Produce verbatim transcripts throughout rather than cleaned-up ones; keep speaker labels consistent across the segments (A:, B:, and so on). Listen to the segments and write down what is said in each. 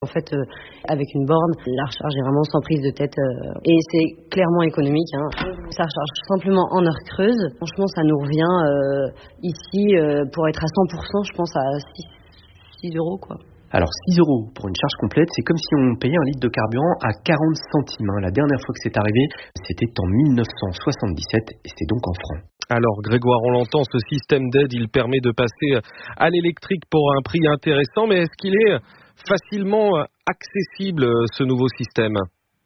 A: En fait, euh, avec une borne, la recharge est vraiment sans prise de tête euh, et c'est clairement économique. Hein. Ça recharge simplement en heure creuse. Franchement, ça nous revient euh, ici euh, pour être à cent pour cent, je pense à six euros quoi.
B: Alors six euros pour une charge complète, c'est comme si on payait un litre de carburant à quarante centimes. Hein. La dernière fois que c'est arrivé, c'était en dix-neuf cent soixante-dix-sept et c'était donc en francs.
C: Alors Grégoire, on l'entend, ce système d'aide, il permet de passer à l'électrique pour un prix intéressant, mais est-ce qu'il est facilement accessible, ce nouveau système ?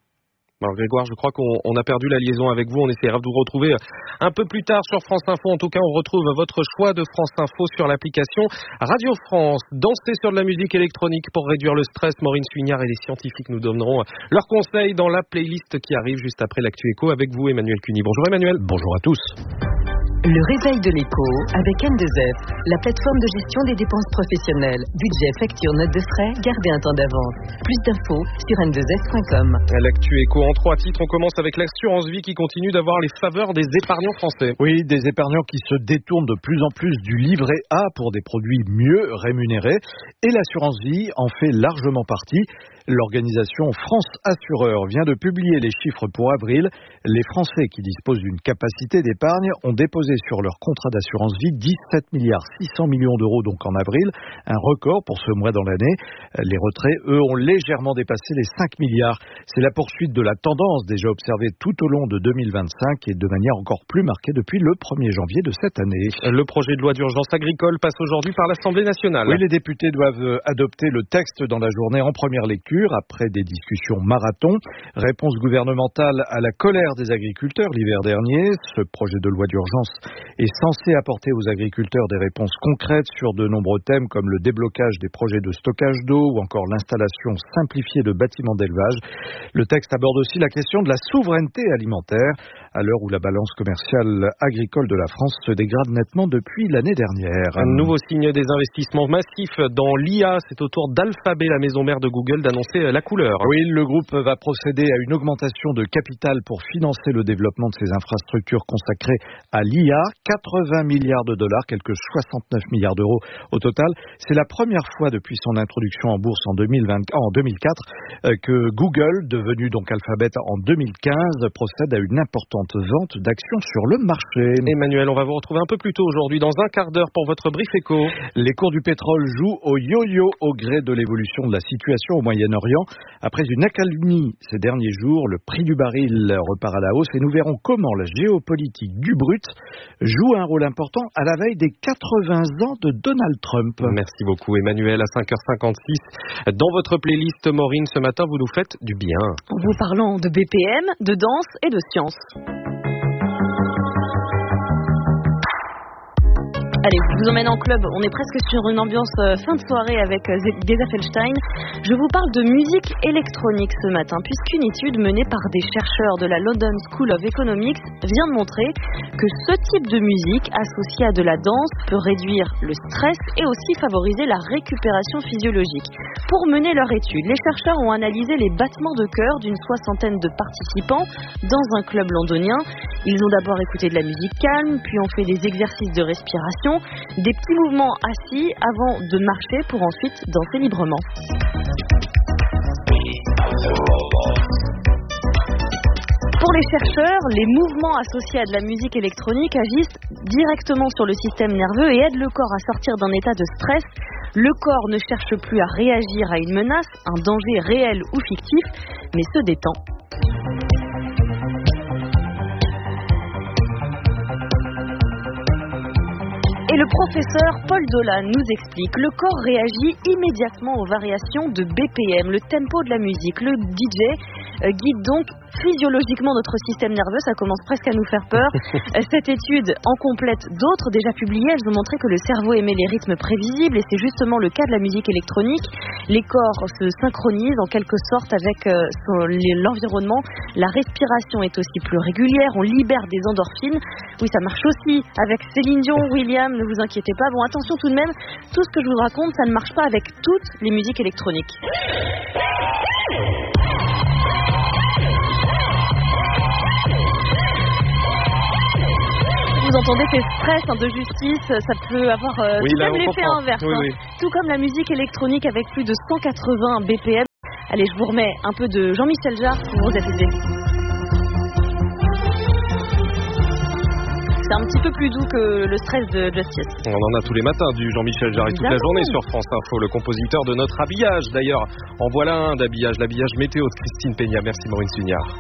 C: Alors Grégoire, je crois qu'on on a perdu la liaison avec vous. On essaiera de vous retrouver un peu plus tard sur France Info. En tout cas, on retrouve votre choix de France Info sur l'application Radio France. Dansez sur de la musique électronique pour réduire le stress. Maureen Suignard et les scientifiques nous donneront leurs conseils dans la playlist qui arrive juste après l'Actu Éco avec vous, Emmanuel Cuny. Bonjour Emmanuel.
D: Bonjour à tous.
E: Le réveil de l'écho avec N deux F, la plateforme de gestion des dépenses professionnelles. Budget, facture, note de frais, gardez un temps d'avance. Plus d'infos sur N deux F point com.
C: L'actu éco en trois titres, on commence avec l'assurance vie qui continue d'avoir les faveurs des épargnants français.
D: Oui, des épargnants qui se détournent de plus en plus du livret A pour des produits mieux rémunérés. Et l'assurance vie en fait largement partie. L'organisation France Assureur vient de publier les chiffres pour avril. Les Français qui disposent d'une capacité d'épargne ont déposé sur leur contrat d'assurance vie dix-sept milliards six cents millions d'euros donc en avril, un record pour ce mois dans l'année. Les retraits, eux, ont légèrement dépassé les cinq milliards. C'est la poursuite de la tendance déjà observée tout au long de deux mille vingt-cinq et de manière encore plus marquée depuis le premier janvier de cette année.
C: Le projet de loi d'urgence agricole passe aujourd'hui par l'Assemblée nationale.
D: Oui, les députés doivent adopter le texte dans la journée en première lecture après des discussions marathon. Réponse gouvernementale à la colère des agriculteurs l'hiver dernier. Ce projet de loi d'urgence est censé apporter aux agriculteurs des réponses concrètes sur de nombreux thèmes comme le déblocage des projets de stockage d'eau ou encore l'installation simplifiée de bâtiments d'élevage. Le texte aborde aussi la question de la souveraineté alimentaire à l'heure où la balance commerciale agricole de la France se dégrade nettement depuis l'année dernière.
C: Un nouveau signe des investissements massifs dans l'I A. C'est au tour d'Alphabet, la maison mère de Google, d'annoncer la couleur.
D: Oui, le groupe va procéder à une augmentation de capital pour financer le développement de ses infrastructures consacrées à l'I A. quatre-vingts milliards de dollars, quelques soixante-neuf milliards d'euros au total. C'est la première fois depuis son introduction en bourse en, deux mille vingt, en deux mille quatre que Google, devenu donc Alphabet en deux mille quinze, procède à une importante vente d'actions sur le marché.
C: Emmanuel, on va vous retrouver un peu plus tôt aujourd'hui, dans un quart d'heure pour votre brief éco.
D: Les cours du pétrole jouent au yo-yo au gré de l'évolution de la situation au Moyen-Orient. Après une accalmie ces derniers jours, le prix du baril repart à la hausse et nous verrons comment la géopolitique du brut joue un rôle important à la veille des quatre-vingts ans de Donald Trump.
C: Merci beaucoup Emmanuel. À cinq heures cinquante-six, dans votre playlist Maureen, ce matin, vous nous faites du bien.
F: En vous parlant de B P M, de danse et de science. Allez, je vous emmène en club. On est presque sur une ambiance euh, fin de soirée avec euh, Geza Felstein. Je vous parle de musique électronique ce matin, puisqu'une étude menée par des chercheurs de la London School of Economics vient de montrer que ce type de musique associé à de la danse peut réduire le stress et aussi favoriser la récupération physiologique. Pour mener leur étude, les chercheurs ont analysé les battements de cœur d'une soixantaine de participants dans un club londonien. Ils ont d'abord écouté de la musique calme, puis ont fait des exercices de respiration, des petits mouvements assis avant de marcher pour ensuite danser librement. Pour les chercheurs, les mouvements associés à de la musique électronique agissent directement sur le système nerveux et aident le corps à sortir d'un état de stress. Le corps ne cherche plus à réagir à une menace, un danger réel ou fictif, mais se détend. Et le professeur Paul Dolan nous explique, le corps réagit immédiatement aux variations de B P M, le tempo de la musique. Le D J euh, guide donc physiologiquement notre système nerveux, ça commence presque à nous faire peur. Cette étude en complète d'autres déjà publiées, elles ont montré que le cerveau aimait les rythmes prévisibles et c'est justement le cas de la musique électronique. Les corps se synchronisent en quelque sorte avec euh, son, l'environnement. La respiration est aussi plus régulière, on libère des endorphines. Oui, ça marche aussi avec Céline Dion, William, ne vous inquiétez pas. Bon, attention tout de même, tout ce que je vous raconte, ça ne marche pas avec toutes les musiques électroniques. Vous entendez ces stress hein, de justice, ça peut avoir euh,
C: oui,
F: tout
C: là,
F: même l'effet
C: comprend.
F: inverse.
C: Oui,
F: hein.
C: oui.
F: Tout comme la musique électronique avec plus de cent quatre-vingts B P M. Allez, je vous remets un peu de Jean-Michel Jarre pour vous apaiser. C'est un petit peu plus doux que le stress de Justice.
C: On en a tous les matins du Jean-Michel Jarre et toute la journée sur France Info, le compositeur de notre habillage. D'ailleurs, en voilà un d'habillage, l'habillage météo de Christine Peña. Merci Maureen Sugnard.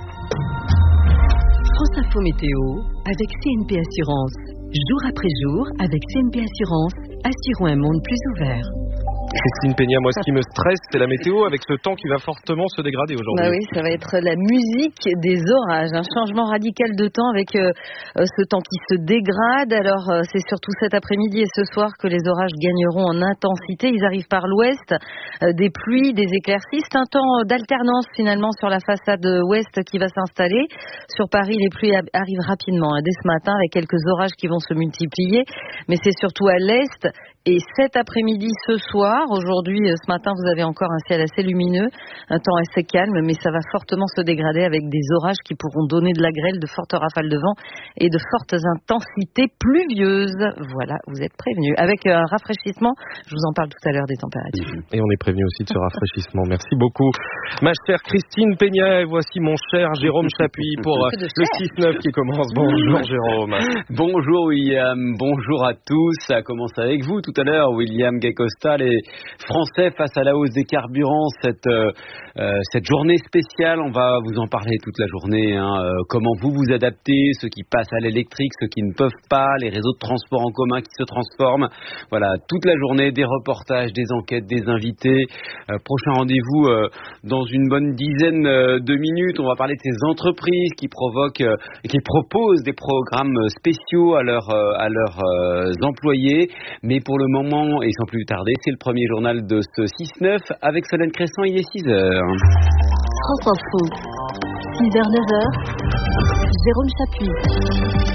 E: France Info Météo avec C N P Assurance. Jour après jour, avec C N P Assurance, assurons un monde plus ouvert.
C: Christine Peña, moi ce qui me stresse, c'est la météo avec ce temps qui va fortement se dégrader aujourd'hui.
G: Bah oui, ça va être la musique des orages, un changement radical de temps avec euh, ce temps qui se dégrade. Alors euh, c'est surtout cet après-midi et ce soir que les orages gagneront en intensité. Ils arrivent par l'ouest, euh, des pluies, des éclaircies. C'est un temps d'alternance finalement sur la façade ouest qui va s'installer. Sur Paris, les pluies arrivent rapidement hein, dès ce matin avec quelques orages qui vont se multiplier. Mais c'est surtout à l'est. Et cet après-midi, ce soir, aujourd'hui, ce matin, vous avez encore un ciel assez lumineux, un temps assez calme, mais ça va fortement se dégrader avec des orages qui pourront donner de la grêle, de fortes rafales de vent et de fortes intensités pluvieuses. Voilà, vous êtes prévenus. Avec un rafraîchissement, je vous en parle tout à l'heure des températures.
C: Et on est prévenus aussi de ce rafraîchissement. Merci beaucoup. Ma chère Christine Peña, et voici mon cher Jérôme Chapuis pour le six neuf qui commence. Bonjour Jérôme.
H: Bonjour William, bonjour à tous. Ça commence avec vous tout à l'heure, William Gacosta. Les Français face à la hausse des carburants, cette, euh, cette journée spéciale, on va vous en parler toute la journée. Hein, euh, comment vous vous adaptez, ceux qui passent à l'électrique, ceux qui ne peuvent pas, les réseaux de transport en commun qui se transforment. Voilà, toute la journée, des reportages, des enquêtes, des invités. Euh, prochain rendez-vous euh, dans une bonne dizaine euh, de minutes. On va parler de ces entreprises qui provoquent, euh, qui proposent des programmes spéciaux à leurs euh, à leurs euh, employés. Mais pour le moment, et sans plus tarder, c'est le premier journal de ce six neuf avec Solène Cresson, il est six heures.
E: France Info, six heures neuf heures, Jérôme Chapuis.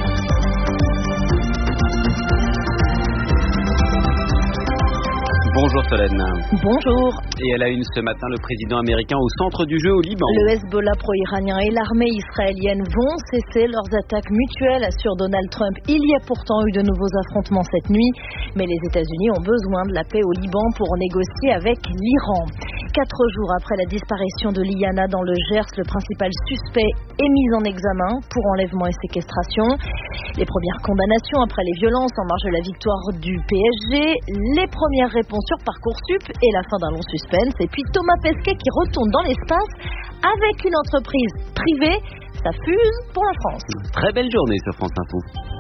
H: Bonjour Solène.
F: Bonjour.
H: Et à la une ce matin, le président américain au centre du jeu au Liban.
F: Le Hezbollah pro-iranien et l'armée israélienne vont cesser leurs attaques mutuelles, assure Donald Trump. Il y a pourtant eu de nouveaux affrontements cette nuit, mais les États-Unis ont besoin de la paix au Liban pour négocier avec l'Iran. Quatre jours après la disparition de Liana dans le Gers, le principal suspect est mis en examen pour enlèvement et séquestration. Les premières condamnations après les violences en marge de la victoire du P S G, les premières réponses sur Parcoursup et la fin d'un long suspense. Et puis Thomas Pesquet qui retourne dans l'espace avec une entreprise privée. Ça fuse pour la France.
H: Très belle journée sur France Info.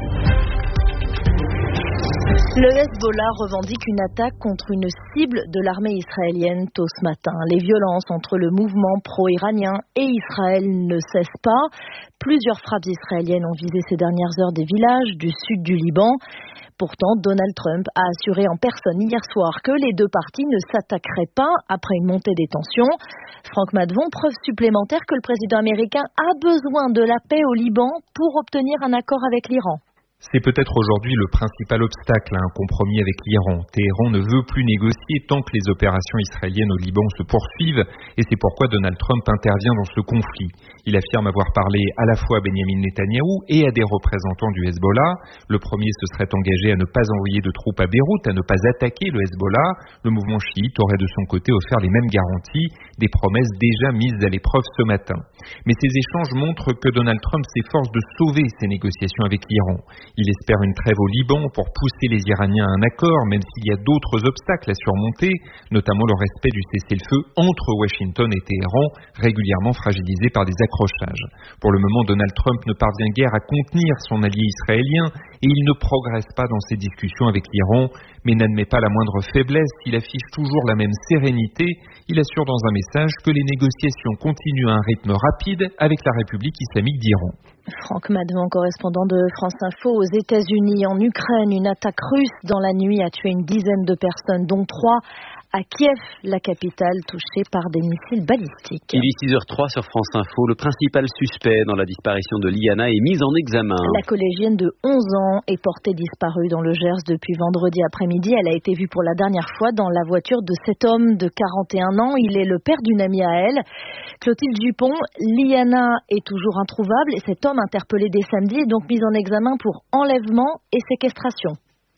F: Le Hezbollah revendique une attaque contre une cible de l'armée israélienne tôt ce matin. Les violences entre le mouvement pro-iranien et Israël ne cessent pas. Plusieurs frappes israéliennes ont visé ces dernières heures des villages du sud du Liban. Pourtant, Donald Trump a assuré en personne hier soir que les deux parties ne s'attaqueraient pas après une montée des tensions. Franck Madvon, preuve supplémentaire que le président américain a besoin de la paix au Liban pour obtenir un accord avec l'Iran.
I: C'est peut-être aujourd'hui le principal obstacle à un compromis avec l'Iran. Téhéran ne veut plus négocier tant que les opérations israéliennes au Liban se poursuivent et c'est pourquoi Donald Trump intervient dans ce conflit. Il affirme avoir parlé à la fois à Benyamin Netanyahou et à des représentants du Hezbollah. Le premier se serait engagé à ne pas envoyer de troupes à Beyrouth, à ne pas attaquer le Hezbollah. Le mouvement chiite aurait de son côté offert les mêmes garanties, des promesses déjà mises à l'épreuve ce matin. Mais ces échanges montrent que Donald Trump s'efforce de sauver ces négociations avec l'Iran. Il espère une trêve au Liban pour pousser les Iraniens à un accord, même s'il y a d'autres obstacles à surmonter, notamment le respect du cessez-le-feu entre Washington et Téhéran, régulièrement fragilisé par des accrochages. Pour le moment, Donald Trump ne parvient guère à contenir son allié israélien et il ne progresse pas dans ses discussions avec l'Iran, mais n'admet pas la moindre faiblesse. Il affiche toujours la même sérénité. Il assure dans un message que les négociations continuent à un rythme rapide avec la République islamique d'Iran.
F: Franck Madvon, correspondant de France Info aux États-Unis. En Ukraine, une attaque russe dans la nuit a tué une dizaine de personnes, dont trois à Kiev, la capitale, touchée par des missiles balistiques.
H: Il est six heures trois sur France Info. Le principal suspect dans la disparition de Liana est mis en examen.
F: La collégienne de onze ans est portée disparue dans le Gers depuis vendredi après-midi. Elle a été vue pour la dernière fois dans la voiture de cet homme de quarante et un ans. Il est le père d'une amie à elle, Clotilde Dupont. Liana est toujours introuvable et cet homme interpellé dès samedi est donc mis en examen pour enlèvement et séquestration.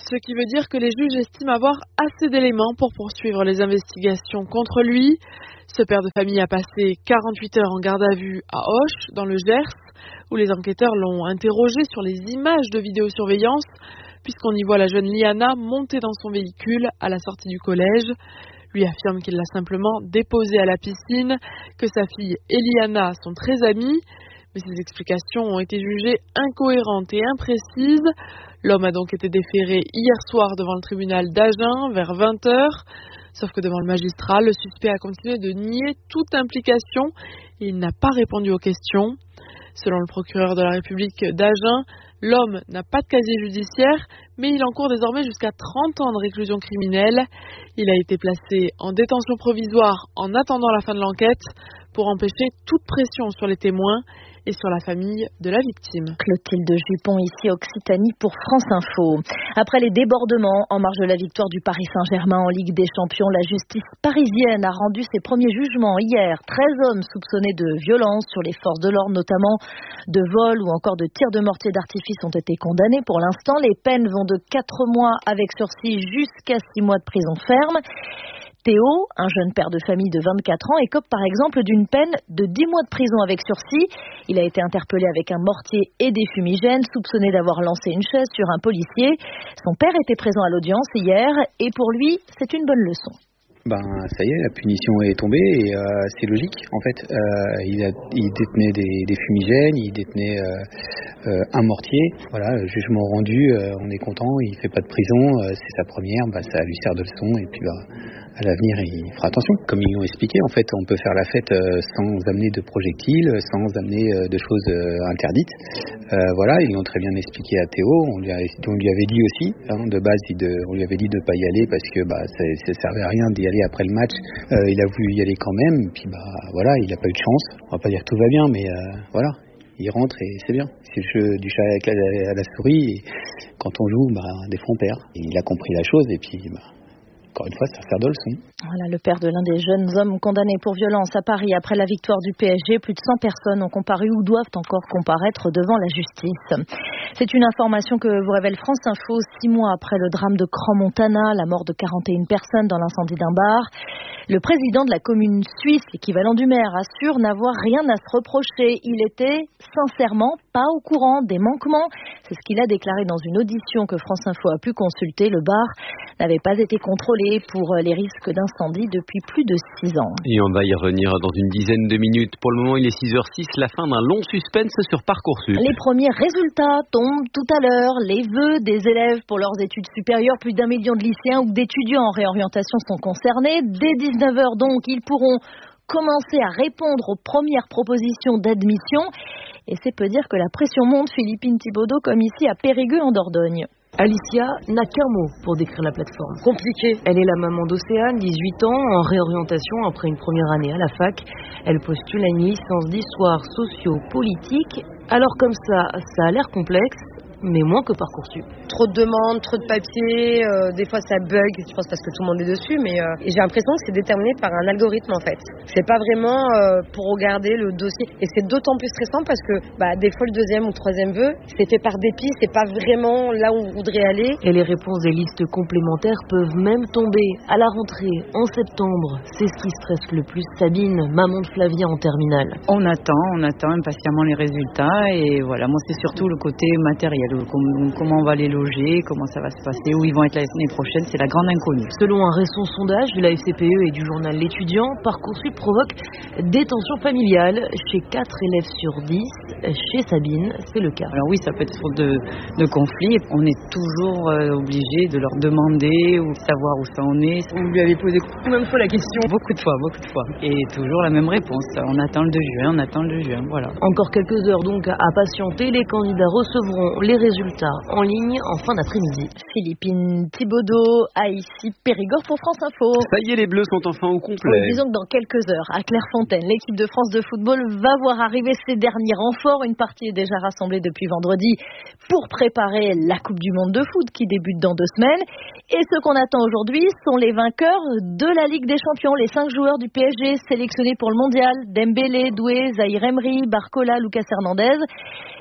J: ce qui veut dire que les juges estiment avoir assez d'éléments pour poursuivre les investigations contre lui. Ce père de famille a passé quarante-huit heures en garde à vue à Auch, dans le Gers, où les enquêteurs l'ont interrogé sur les images de vidéosurveillance, puisqu'on y voit la jeune Liana monter dans son véhicule à la sortie du collège. Lui affirme qu'il l'a simplement déposée à la piscine, que sa fille et Liana sont très amies, mais ces explications ont été jugées incohérentes et imprécises. L'homme a donc été déféré hier soir devant le tribunal d'Agen vers vingt heures. Sauf que devant le magistrat, le suspect a continué de nier toute implication et il n'a pas répondu aux questions. Selon le procureur de la République d'Agen, l'homme n'a pas de casier judiciaire, mais il encourt désormais jusqu'à trente ans de réclusion criminelle. Il a été placé en détention provisoire en attendant la fin de l'enquête pour empêcher toute pression sur les témoins et sur la famille de la victime.
F: Clotilde Jupon, ici Occitanie pour France Info. Après les débordements en marge de la victoire du Paris Saint-Germain en Ligue des Champions, la justice parisienne a rendu ses premiers jugements hier. treize hommes soupçonnés de violence sur les forces de l'ordre, notamment de vol ou encore de tir de mortier d'artifice, ont été condamnés. Pour l'instant, les peines vont de quatre mois avec sursis jusqu'à six mois de prison ferme. Théo, un jeune père de famille de vingt-quatre ans, écope par exemple d'une peine de dix mois de prison avec sursis. Il a été interpellé avec un mortier et des fumigènes, soupçonné d'avoir lancé une chaise sur un policier. Son père était présent à l'audience hier et pour lui, c'est une bonne leçon.
K: Ben ça y est, la punition est tombée et euh, c'est logique en fait. Euh, il, a, il détenait des, des fumigènes, il détenait euh, euh, un mortier. Voilà, jugement rendu, euh, on est content, il fait pas de prison, euh, c'est sa première, bah, ça lui sert de leçon et puis bah, à l'avenir il fera attention. Comme ils l'ont expliqué, en fait, on peut faire la fête euh, sans amener de projectiles, sans amener euh, de choses euh, interdites. Euh, voilà, ils l'ont très bien expliqué à Théo, on lui, a, on lui avait dit aussi, hein, de base, il de, on lui avait dit de pas y aller parce que bah, ça, ça servait à rien d'y aller après le match. Euh, il a voulu y aller quand même, puis bah voilà, il n'a pas eu de chance. On va pas dire que tout va bien, mais euh, voilà, il rentre et c'est bien. C'est le jeu du chat avec la, à la souris. Et quand on joue, bah, des fois on perd. Et il a compris la chose et puis bah, encore une fois, ça sert de leçon.
F: Voilà, le père de l'un des jeunes hommes condamnés pour violence à Paris après la victoire du P S G. Plus de cent personnes ont comparu ou doivent encore comparaître devant la justice. C'est une information que vous révèle France Info. Six mois après le drame de Crans-Montana, la mort de quarante et une personnes dans l'incendie d'un bar, le président de la commune suisse, l'équivalent du maire, assure n'avoir rien à se reprocher. Il était sincèrement pas au courant des manquements. C'est ce qu'il a déclaré dans une audition que France Info a pu consulter. Le bar n'avait pas été contrôlé pour les risques d'incendie depuis plus de six ans.
H: Et on va y revenir dans une dizaine de minutes. Pour le moment, il est six heures six, la fin d'un long suspense sur Parcoursup.
F: Les premiers résultats tombent tout à l'heure. Les vœux des élèves pour leurs études supérieures, plus d'un million de lycéens ou d'étudiants en réorientation sont concernés. Dès dix-neuf heures donc, ils pourront commencer à répondre aux premières propositions d'admission. Et c'est peu dire que la pression monte, Philippine Thibaudot, comme ici à Périgueux en Dordogne.
L: Alicia n'a qu'un mot pour décrire la plateforme. Compliquée. Elle est la maman d'Océane, dix-huit ans, en réorientation après une première année à la fac. Elle postule à une licence d'histoire socio-politique. Alors comme ça, ça a l'air complexe, mais moins que Parcoursup.
A: Trop de demandes, trop de papiers, euh, des fois ça bug, je pense parce que tout le monde est dessus, mais euh, et j'ai l'impression que c'est déterminé par un algorithme en fait. C'est pas vraiment euh, pour regarder le dossier, et c'est d'autant plus stressant parce que bah, des fois le deuxième ou le troisième vœu, c'est fait par dépit, c'est pas vraiment là où on voudrait aller.
L: Et les réponses des listes complémentaires peuvent même tomber à la rentrée, en septembre. C'est ce qui stresse le plus Sabine, maman de Flavia en terminale.
M: On attend, on attend impatiemment les résultats, et voilà, moi c'est surtout le côté matériel. Comment on va les loger, comment ça va se passer, où ils vont être l'année prochaine, c'est la grande inconnue.
L: Selon un récent sondage de la F C P E et du journal L'Étudiant, Parcoursup provoque des tensions familiales chez quatre élèves sur dix. Chez Sabine, c'est le cas.
M: Alors oui, ça peut être source de, de conflits. On est toujours euh, obligé de leur demander ou savoir où ça en est.
L: Vous lui avez posé combien de fois la question?
M: Beaucoup de fois, beaucoup de fois. Et toujours la même réponse. On attend le deux juin, on attend le deux juin, voilà.
L: Encore quelques heures donc à patienter. Les candidats recevront les résultats en ligne en fin d'après-midi.
F: Philippine Thibaudot à ici Périgord pour France Info.
H: Ça y est, les Bleus sont enfin au complet.
F: Oui, disons que dans quelques heures, à Clairefontaine, l'équipe de France de football va voir arriver ses derniers renforts. Une partie est déjà rassemblée depuis vendredi pour préparer la Coupe du Monde de foot qui débute dans deux semaines. Et ce qu'on attend aujourd'hui sont les vainqueurs de la Ligue des Champions, les cinq joueurs du P S G sélectionnés pour le Mondial. Dembélé, Doué, Zahir Emery, Barcola, Lucas Hernandez.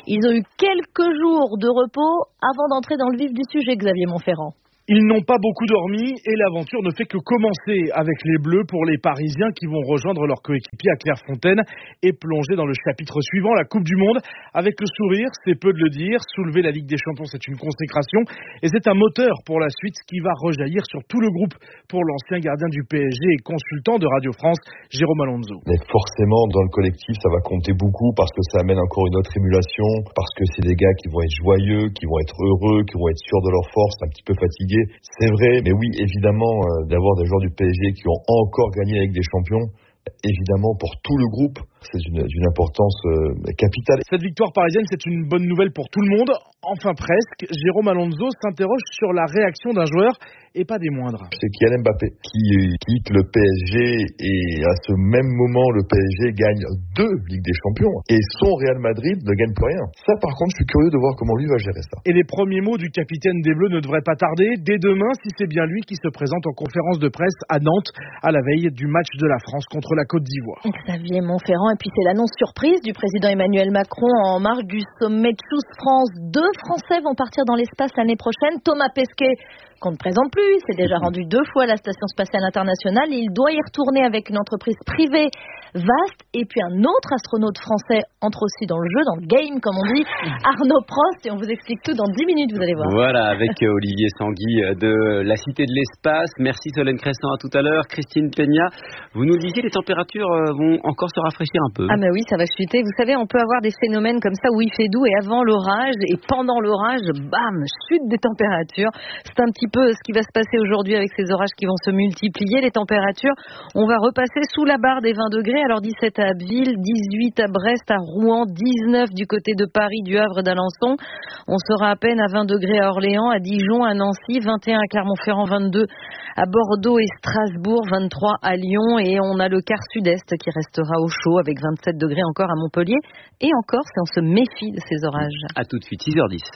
N: Ils ont eu quelques jours de repos avant d'entrer dans le vif du sujet, Xavier Montferrand.
O: Ils n'ont pas beaucoup dormi et l'aventure ne fait que commencer avec les Bleus pour les Parisiens qui vont rejoindre leur coéquipier à Clairefontaine et plonger dans le chapitre suivant, la Coupe du Monde. Avec le sourire, c'est peu de le dire, soulever la Ligue des Champions, c'est une consécration et c'est un moteur pour la suite qui va rejaillir sur tout le groupe pour l'ancien gardien du P S G et consultant de Radio France, Jérôme Alonso.
P: Mais forcément, dans le collectif, ça va compter beaucoup parce que ça amène encore une autre émulation, parce que c'est des gars qui vont être joyeux, qui vont être heureux, qui vont être sûrs de leur force, un petit peu fatigués. C'est vrai, mais oui, évidemment, euh, d'avoir des joueurs du P S G qui ont encore gagné avec des champions, évidemment, pour tout le groupe, c'est d'une, d'une importance euh, capitale.
O: Cette victoire parisienne, c'est une bonne nouvelle pour tout le monde. Enfin presque, Jérôme Alonso s'interroge sur la réaction d'un joueur et pas des moindres.
P: C'est Kylian Mbappé qui quitte le P S G et à ce même moment, le P S G gagne deux Ligues des Champions et son Real Madrid ne gagne plus rien. Ça, par contre, je suis curieux de voir comment lui va gérer ça.
O: Et les premiers mots du capitaine des Bleus ne devraient pas tarder. Dès demain, si c'est bien lui qui se présente en conférence de presse à Nantes à la veille du match de la France contre la Côte d'Ivoire.
N: Xavier Montferrand, et puis c'est l'annonce surprise du président Emmanuel Macron en marge du sommet Choose France. Deux Français vont partir dans l'espace l'année prochaine. Thomas Pesquet, qu'on ne présente plus, il s'est déjà rendu deux fois à la Station Spatiale Internationale. Il doit y retourner avec une entreprise privée vaste. Et puis un autre astronaute français entre aussi dans le jeu, dans le game comme on dit, Arnaud Prost. Et on vous explique tout dans dix minutes, vous allez voir.
H: Voilà, avec Olivier Sanguy de la Cité de l'Espace. Merci Solène Crescent, à tout à l'heure. Christine Peña, vous nous disiez les températures vont encore se rafraîchir un peu.
G: Ah bah oui, ça va chuter. Vous savez, on peut avoir des phénomènes comme ça où il fait doux et avant l'orage et pendant l'orage, bam, chute des températures. C'est un petit peu ce qui va se passer aujourd'hui avec ces orages qui vont se multiplier. Les températures, on va repasser sous la barre des vingt degrés. Alors dix-sept à Abbeville, dix-huit à Brest, à Rouen, dix-neuf du côté de Paris, du Havre, d'Alençon. On sera à peine à vingt degrés à Orléans, à Dijon, à Nancy, vingt et un à Clermont-Ferrand, vingt-deux à Bordeaux et Strasbourg, vingt-trois à Lyon. Et on a le quart sud-est qui restera au chaud avec vingt-sept degrés encore à Montpellier. Et encore, si on se méfie de ces orages.
H: À tout de suite, six heures dix.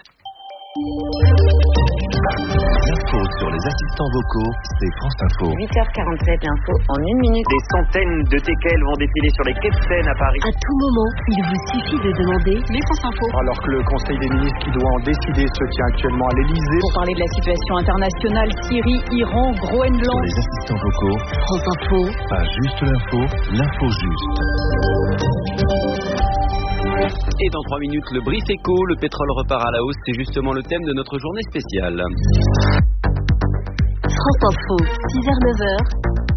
Q: L'info sur les assistants vocaux, c'est France Info.
A: huit heures quarante-sept, l'info en une minute.
R: Des centaines de teckels vont défiler sur les quais de Seine à Paris.
S: À tout moment, il vous suffit de demander les France Info.
T: Alors que le Conseil des ministres qui doit en décider se tient actuellement à l'Elysée.
U: Pour parler de la situation internationale, Syrie, Iran, Groenland.
Q: Sur les assistants vocaux,
S: France Info.
Q: Pas juste l'info, l'info juste.
H: Et dans trois minutes, le brief éco, le pétrole repart à la hausse, c'est justement le thème de notre journée spéciale.
S: France Info, six heures neuf heures,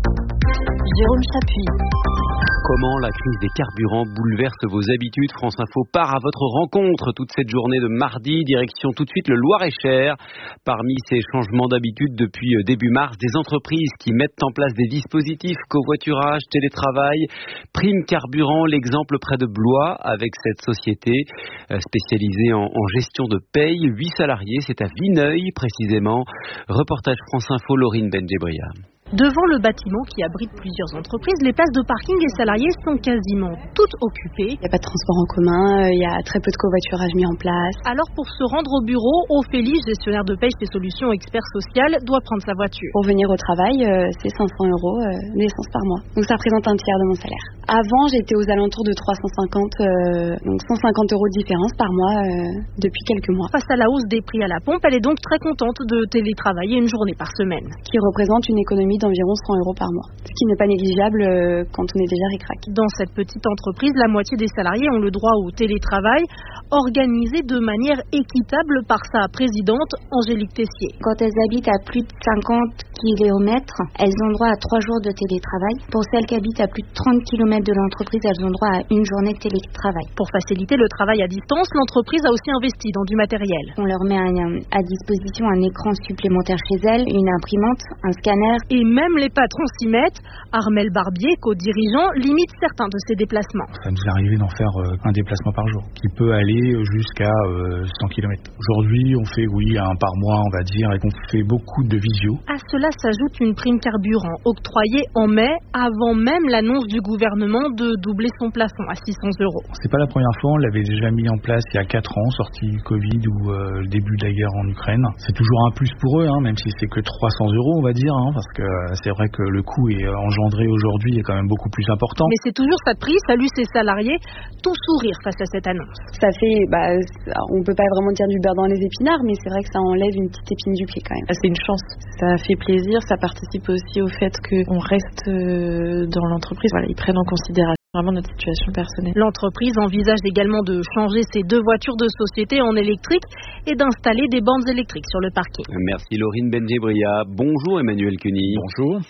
S: Jérôme Chapuis.
H: Comment la crise des carburants bouleverse vos habitudes? France Info part à votre rencontre toute cette journée de mardi, direction tout de suite le Loir-et-Cher. Parmi ces changements d'habitude depuis début mars, des entreprises qui mettent en place des dispositifs covoiturage, télétravail, prime carburant, l'exemple près de Blois avec cette société spécialisée en, en gestion de paye, huit salariés, c'est à Vineuil précisément. Reportage France Info, Laurine Benjebria.
V: Devant le bâtiment qui abrite plusieurs entreprises, les places de parking des salariés sont quasiment toutes occupées.
W: Il n'y a pas de transport en commun, il y a très peu de covoiturage mis en place.
V: Alors pour se rendre au bureau, Ophélie, gestionnaire de paye chez Solutions Expert Social, doit prendre sa voiture.
W: Pour venir au travail, euh, c'est cinq cents euros euh, d'essence par mois. Donc ça représente un tiers de mon salaire. Avant, j'étais aux alentours de trois cent cinquante, euh, donc cent cinquante euros de différence par mois euh, depuis quelques mois.
V: Face à la hausse des prix à la pompe, elle est donc très contente de télétravailler une journée par semaine.
W: Qui représente une économie d'environ cent euros par mois, ce qui n'est pas négligeable euh, quand on est déjà ric-rac.
V: Dans cette petite entreprise, la moitié des salariés ont le droit au télétravail, organisé de manière équitable par sa présidente Angélique Tessier.
X: Quand elles habitent à plus de cinquante kilomètres, elles ont droit à trois jours de télétravail. Pour celles qui habitent à plus de trente kilomètres de l'entreprise, elles ont droit à une journée de télétravail.
V: Pour faciliter le travail à distance, l'entreprise a aussi investi dans du matériel.
X: On leur met un, à disposition un écran supplémentaire chez elles, une imprimante, un scanner.
V: Et même les patrons s'y mettent. Armel Barbier, co-dirigeant, limite certains de ces déplacements.
Y: Ça nous est arrivé d'en faire euh, un déplacement par jour, qui peut aller jusqu'à euh, cent kilomètres. Aujourd'hui, on fait, oui, un par mois, on va dire, et qu'on fait beaucoup de visio.
V: À cela s'ajoute une prime carburant octroyée en mai, avant même l'annonce du gouvernement de doubler son plafond à six cents euros.
Y: C'est pas la première fois, on l'avait déjà mis en place il y a quatre ans, sorti du Covid ou euh, le début de la guerre en Ukraine. C'est toujours un plus pour eux, hein, même si c'est que trois cents euros, on va dire, hein, parce que euh, c'est vrai que le coût est engendré aujourd'hui est quand même beaucoup plus important.
V: Mais c'est toujours ça de prix, ça lui ses salariés, tout sourire face à cette annonce.
W: Ça fait, bah, on peut pas vraiment dire du beurre dans les épinards, mais c'est vrai que ça enlève une petite épine du pied quand même.
B: C'est une chance, ça fait plaisir, ça participe aussi au fait qu'on reste dans l'entreprise. Voilà, ils prennent en considération vraiment notre situation personnelle.
V: L'entreprise envisage également de changer ses deux voitures de société en électrique et d'installer des bandes électriques sur le parking.
H: Merci Laurine Benjebria. Bonjour Emmanuel Cuny.
Y: Bonjour.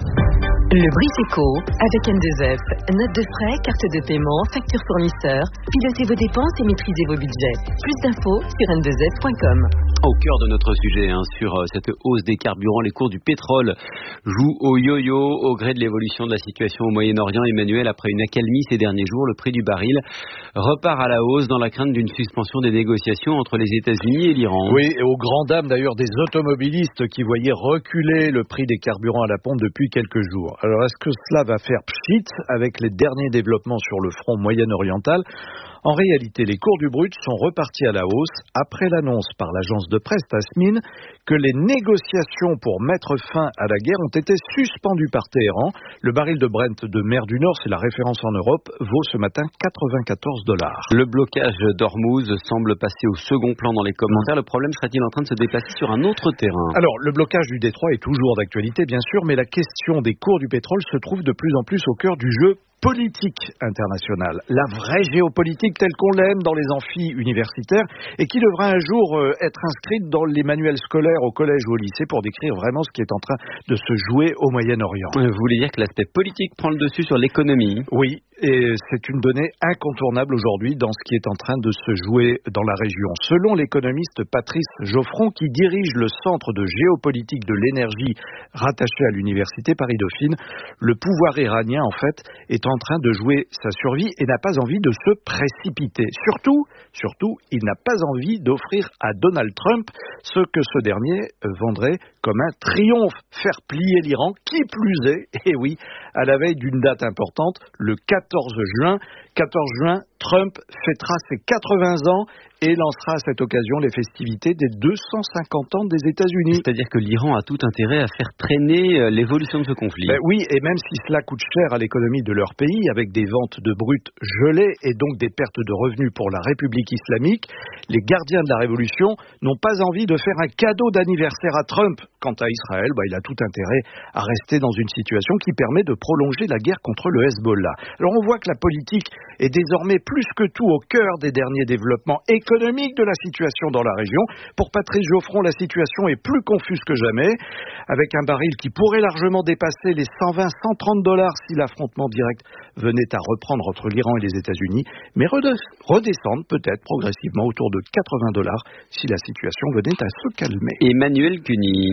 C: Le Briseco avec N deux F. Note de frais, carte de paiement, facture fournisseur. Pilotez vos dépenses et maîtrisez vos budgets. Plus d'infos sur N deux F point com.
H: Au cœur de notre sujet, hein, sur euh, cette hausse des carburants, les cours du pétrole jouent au yo-yo au gré de l'évolution de la situation au Moyen-Orient. Emmanuel, après une accalmie ces derniers jours, le prix du baril repart à la hausse dans la crainte d'une suspension des négociations entre les États-Unis et l'Iran.
D: Oui, et aux grandes dames d'ailleurs des automobilistes qui voyaient reculer le prix des carburants à la pompe depuis quelques jours. Alors est-ce que cela va faire pchit avec les derniers développements sur le front moyen-oriental ? En réalité, les cours du brut sont repartis à la hausse après l'annonce par l'agence de presse Tasmin que les négociations pour mettre fin à la guerre ont été suspendues par Téhéran. Le baril de Brent de mer du Nord, c'est la référence en Europe, vaut ce matin quatre-vingt-quatorze dollars.
H: Le blocage d'Ormuz semble passer au second plan dans les commentaires. Le problème serait-il en train de se déplacer sur un autre terrain ?
D: Alors, le blocage du détroit est toujours d'actualité, bien sûr, mais la question des cours du pétrole se trouve de plus en plus au cœur du jeu politique internationale, la vraie géopolitique telle qu'on l'aime dans les amphis universitaires et qui devra un jour euh, être inscrite dans les manuels scolaires au collège ou au lycée pour décrire vraiment ce qui est en train de se jouer au Moyen-Orient.
H: Vous voulez dire que l'aspect politique prend le dessus sur l'économie ?
D: Oui, et c'est une donnée incontournable aujourd'hui dans ce qui est en train de se jouer dans la région. Selon l'économiste Patrice Geoffron, qui dirige le centre de géopolitique de l'énergie rattaché à l'université Paris-Dauphine, le pouvoir iranien en fait est en train de jouer sa survie et n'a pas envie de se précipiter. Surtout, surtout, il n'a pas envie d'offrir à Donald Trump ce que ce dernier vendrait comme un triomphe, faire plier l'Iran, qui plus est, et oui, à la veille d'une date importante, le quatorze juin. quatorze juin, Trump fêtera ses quatre-vingts ans et lancera à cette occasion les festivités des deux cent cinquante ans des États-Unis.
H: C'est-à-dire que l'Iran a tout intérêt à faire traîner l'évolution de ce conflit.
D: Ben oui, et même si cela coûte cher à l'économie de leur pays, avec des ventes de brut gelées et donc des pertes de revenus pour la République islamique, les gardiens de la révolution n'ont pas envie de faire un cadeau d'anniversaire à Trump. Quant à Israël, ben il a tout intérêt à rester dans une situation qui permet de prolonger la guerre contre le Hezbollah. Alors on voit que la politique est désormais plus que tout au cœur des derniers développements économiques de la situation dans la région. Pour Patrice Geoffron, la situation est plus confuse que jamais, avec un baril qui pourrait largement dépasser les cent vingt à cent trente dollars si l'affrontement direct venait à reprendre entre l'Iran et les États-Unis, mais redescendre peut-être progressivement autour de quatre-vingts dollars si la situation venait à se calmer.
H: Emmanuel Cuny.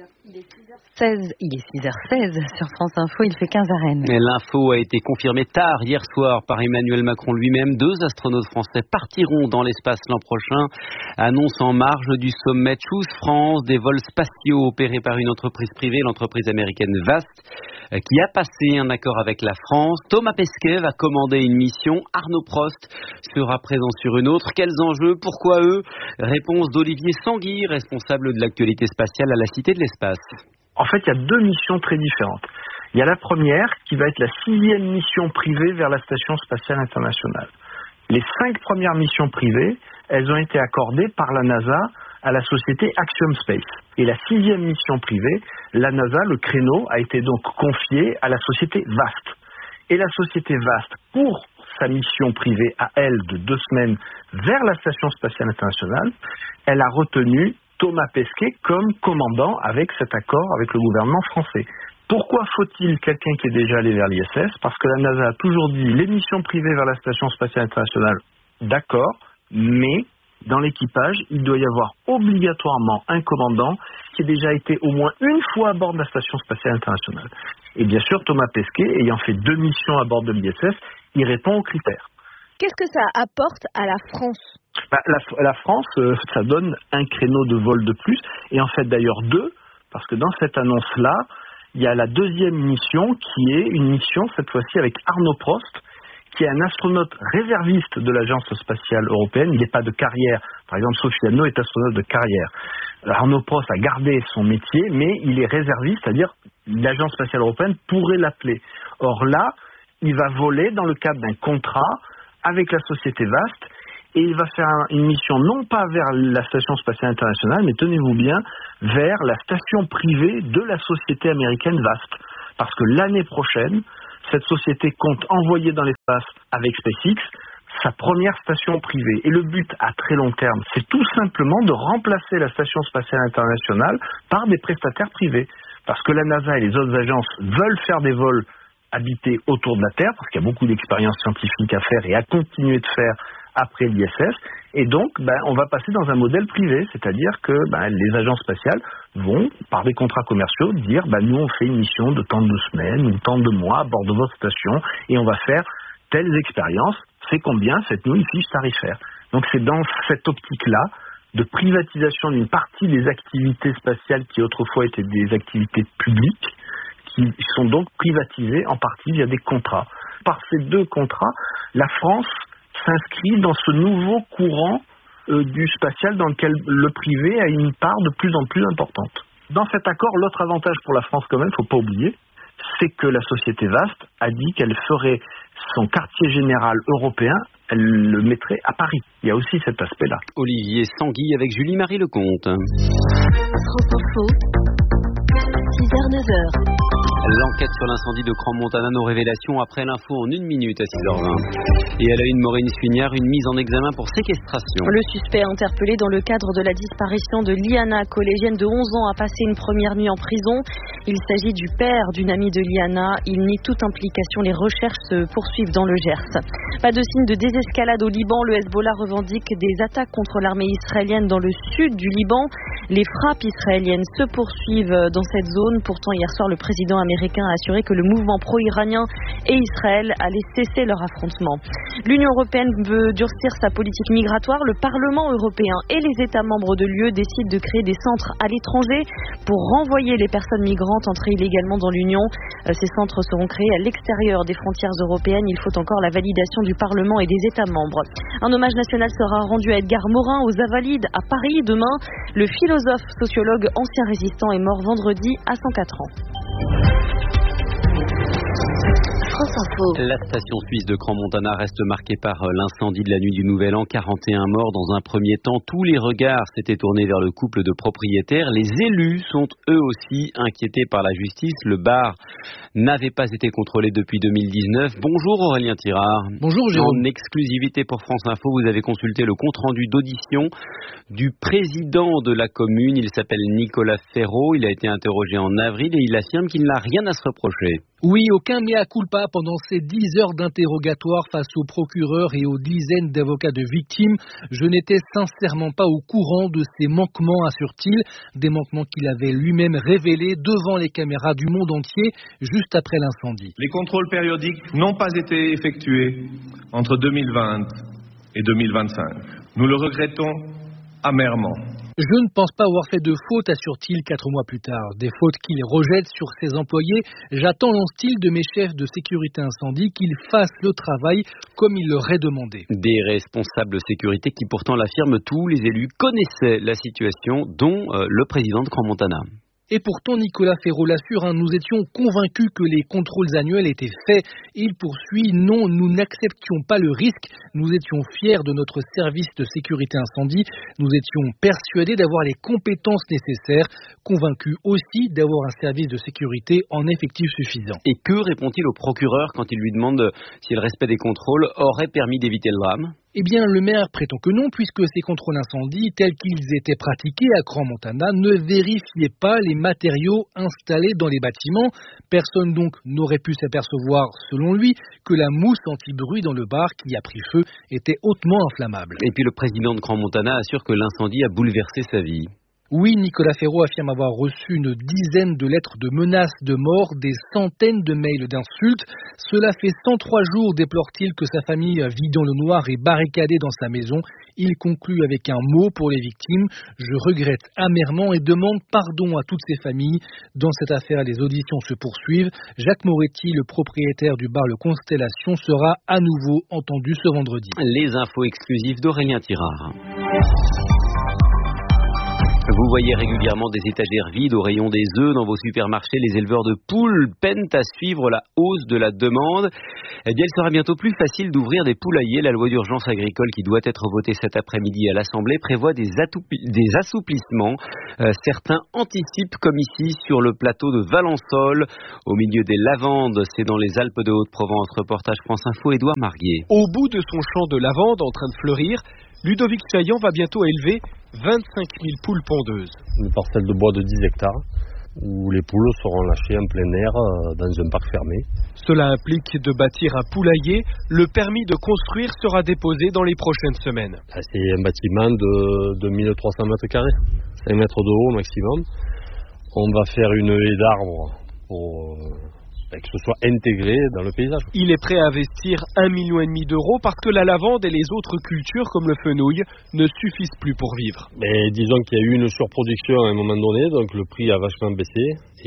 G: seize, il est six heures seize sur France Info, il fait quinze à Rennes.
H: L'info a été confirmée tard hier soir par Emmanuel Macron lui-même. Deux astronautes français partiront dans l'espace l'an prochain. Annonce en marge du sommet Choose France, des vols spatiaux opérés par une entreprise privée, l'entreprise américaine Vast, qui a passé un accord avec la France. Thomas Pesquet va commander une mission. Arnaud Prost sera présent sur une autre. Quels enjeux? Pourquoi eux? Réponse d'Olivier Sanguy, responsable de l'actualité spatiale à la Cité de l'Espace.
E: En fait, il y a deux missions très différentes. Il y a la première qui va être la sixième mission privée vers la Station spatiale internationale. Les cinq premières missions privées, elles ont été accordées par la NASA à la société Axiom Space. Et la sixième mission privée, la NASA, le créneau, a été donc confié à la société Vast. Et la société Vast, pour sa mission privée à elle de deux semaines vers la Station spatiale internationale, elle a retenu Thomas Pesquet comme commandant avec cet accord avec le gouvernement français. Pourquoi faut-il quelqu'un qui est déjà allé vers l'I S S? Parce que la NASA a toujours dit les missions privées vers la Station spatiale internationale, d'accord, mais dans l'équipage, il doit y avoir obligatoirement un commandant qui ait déjà été au moins une fois à bord de la Station spatiale internationale. Et bien sûr, Thomas Pesquet, ayant fait deux missions à bord de l'I S S, il répond aux critères.
N: Qu'est-ce que ça apporte à la France?
E: Bah, la, la France, euh, ça donne un créneau de vol de plus, et en fait d'ailleurs deux, parce que dans cette annonce-là, il y a la deuxième mission qui est une mission cette fois-ci avec Arnaud Prost, qui est un astronaute réserviste de l'Agence spatiale européenne. Il n'est pas de carrière. Par exemple, Sophie Anneau est astronaute de carrière. Arnaud Prost a gardé son métier, mais il est réserviste, c'est-à-dire l'Agence spatiale européenne pourrait l'appeler. Or là, il va voler dans le cadre d'un contrat avec la société Vast et il va faire une mission non pas vers la Station spatiale internationale, mais tenez-vous bien, vers la station privée de la société américaine Vast. Parce que l'année prochaine, cette société compte envoyer dans l'espace avec SpaceX sa première station privée. Et le but à très long terme, c'est tout simplement de remplacer la Station spatiale internationale par des prestataires privés. Parce que la NASA et les autres agences veulent faire des vols habités autour de la Terre, parce qu'il y a beaucoup d'expériences scientifiques à faire et à continuer de faire après l'I S S. Et donc, ben, on va passer dans un modèle privé, c'est-à-dire que ben, les agences spatiales vont, par des contrats commerciaux, dire ben, nous, on fait une mission de tant de semaines ou tant de mois à bord de votre station et on va faire telles expériences. C'est combien? Faites-nous une fiche tarifaire. Donc, c'est dans cette optique-là de privatisation d'une partie des activités spatiales qui autrefois étaient des activités publiques, qui sont donc privatisées en partie via des contrats. Par ces deux contrats, la France s'inscrit dans ce nouveau courant euh, du spatial dans lequel le privé a une part de plus en plus importante. Dans cet accord, l'autre avantage pour la France quand même, il ne faut pas oublier, c'est que la société Vast a dit qu'elle ferait son quartier général européen, elle le mettrait à Paris. Il y a aussi cet aspect-là.
H: Olivier Sanguy avec Julie-Marie Lecomte.
S: France Info, six heures neuf heures.
H: L'enquête sur l'incendie de Crans-Montana, nos révélations après l'info en une minute à six heures vingt. Et à la une, Maureen Suignard, une mise en examen pour séquestration.
F: Le suspect interpellé dans le cadre de la disparition de Liana, collégienne de onze ans, a passé une première nuit en prison. Il s'agit du père d'une amie de Liana. Il nie toute implication. Les recherches se poursuivent dans le Gers. Pas de signe de désescalade au Liban. Le Hezbollah revendique des attaques contre l'armée israélienne dans le sud du Liban. Les frappes israéliennes se poursuivent dans cette zone. Pourtant, hier soir, le président américain a assuré que le mouvement pro-iranien et Israël allaient cesser leur affrontement. L'Union européenne veut durcir sa politique migratoire. Le Parlement européen et les États membres de l'U E décident de créer des centres à l'étranger pour renvoyer les personnes migrantes entrées illégalement dans l'Union. Ces centres seront créés à l'extérieur des frontières européennes. Il faut encore la validation du Parlement et des États membres. Un hommage national sera rendu à Edgar Morin aux Invalides à Paris demain. Le philosophe, sociologue, ancien résistant est mort vendredi à cent quatre ans.
H: La station suisse de Crans-Montana reste marquée par l'incendie de la nuit du Nouvel An. quarante et un morts dans un premier temps. Tous les regards s'étaient tournés vers le couple de propriétaires. Les élus sont eux aussi inquiétés par la justice. Le bar n'avait pas été contrôlé depuis deux mille dix-neuf. Bonjour Aurélien Tirard.
I: Bonjour Jérôme.
H: En exclusivité pour France Info, vous avez consulté le compte-rendu d'audition du président de la commune. Il s'appelle Nicolas Ferraud. Il a été interrogé en avril et il affirme qu'il n'a rien à se reprocher.
I: Oui, aucun mea culpa pendant ces dix heures d'interrogatoire face aux procureurs et aux dizaines d'avocats de victimes. Je n'étais sincèrement pas au courant de ces manquements, assure-t-il, des manquements qu'il avait lui-même révélés devant les caméras du monde entier juste après l'incendie.
J: Les contrôles périodiques n'ont pas été effectués entre deux mille vingt et deux mille vingt-cinq. Nous le regrettons amèrement.
I: Je ne pense pas avoir fait de faute, assure-t-il quatre mois plus tard. Des fautes qu'il rejette sur ses employés. J'attends l'en style de mes chefs de sécurité incendie qu'ils fassent le travail comme il leur est demandé.
H: Des responsables de sécurité qui pourtant l'affirment, tous les élus connaissaient la situation, dont euh, le président de Crans-Montana.
I: Et pourtant, Nicolas Ferraud l'assure, hein, nous étions convaincus que les contrôles annuels étaient faits. Il poursuit, non, nous n'acceptions pas le risque. Nous étions fiers de notre service de sécurité incendie. Nous étions persuadés d'avoir les compétences nécessaires, convaincus aussi d'avoir un service de sécurité en effectif suffisant.
H: Et que répond-il au procureur quand il lui demande si le respect des contrôles aurait permis d'éviter le drame ?
I: Eh bien, le maire prétend que non, puisque ces contrôles incendie, tels qu'ils étaient pratiqués à Crans-Montana, ne vérifiaient pas les matériaux installés dans les bâtiments. Personne donc n'aurait pu s'apercevoir, selon lui, que la mousse anti-bruit dans le bar qui a pris feu était hautement inflammable.
H: Et puis le président de Crans-Montana assure que l'incendie a bouleversé sa vie.
I: Oui, Nicolas Ferraud affirme avoir reçu une dizaine de lettres de menaces de mort, des centaines de mails d'insultes. Cela fait cent trois jours, déplore-t-il, que sa famille vit dans le noir et barricadée dans sa maison. Il conclut avec un mot pour les victimes. Je regrette amèrement et demande pardon à toutes ces familles. Dans cette affaire, les auditions se poursuivent. Jacques Moretti, le propriétaire du bar Le Constellation, sera à nouveau entendu ce vendredi.
H: Les infos exclusives d'Aurélien Tirard. Vous voyez régulièrement des étagères vides au rayon des œufs dans vos supermarchés. Les éleveurs de poules peinent à suivre la hausse de la demande. Eh bien, il sera bientôt plus facile d'ouvrir des poulaillers. La loi d'urgence agricole qui doit être votée cet après-midi à l'Assemblée prévoit des, des assouplissements. Euh, certains anticipent, comme ici sur le plateau de Valençol, au milieu des lavandes. C'est dans les Alpes de Haute-Provence. Reportage France Info, Édouard Marguier.
K: Au bout de son champ de lavande en train de fleurir, Ludovic Chaillan va bientôt élever vingt-cinq mille poules pondeuses.
L: Une parcelle de bois de dix hectares où les poules seront lâchées en plein air dans un parc fermé.
K: Cela implique de bâtir un poulailler. Le permis de construire sera déposé dans les prochaines semaines.
L: C'est un bâtiment de, de mille trois cents mètres carrés, cinq mètres de haut maximum. On va faire une haie d'arbres pour que ce soit intégré dans le paysage.
K: Il est prêt à investir un million et demi d'euros parce que la lavande et les autres cultures comme le fenouil ne suffisent plus pour vivre.
L: Mais disons qu'il y a eu une surproduction à un moment donné, donc le prix a vachement baissé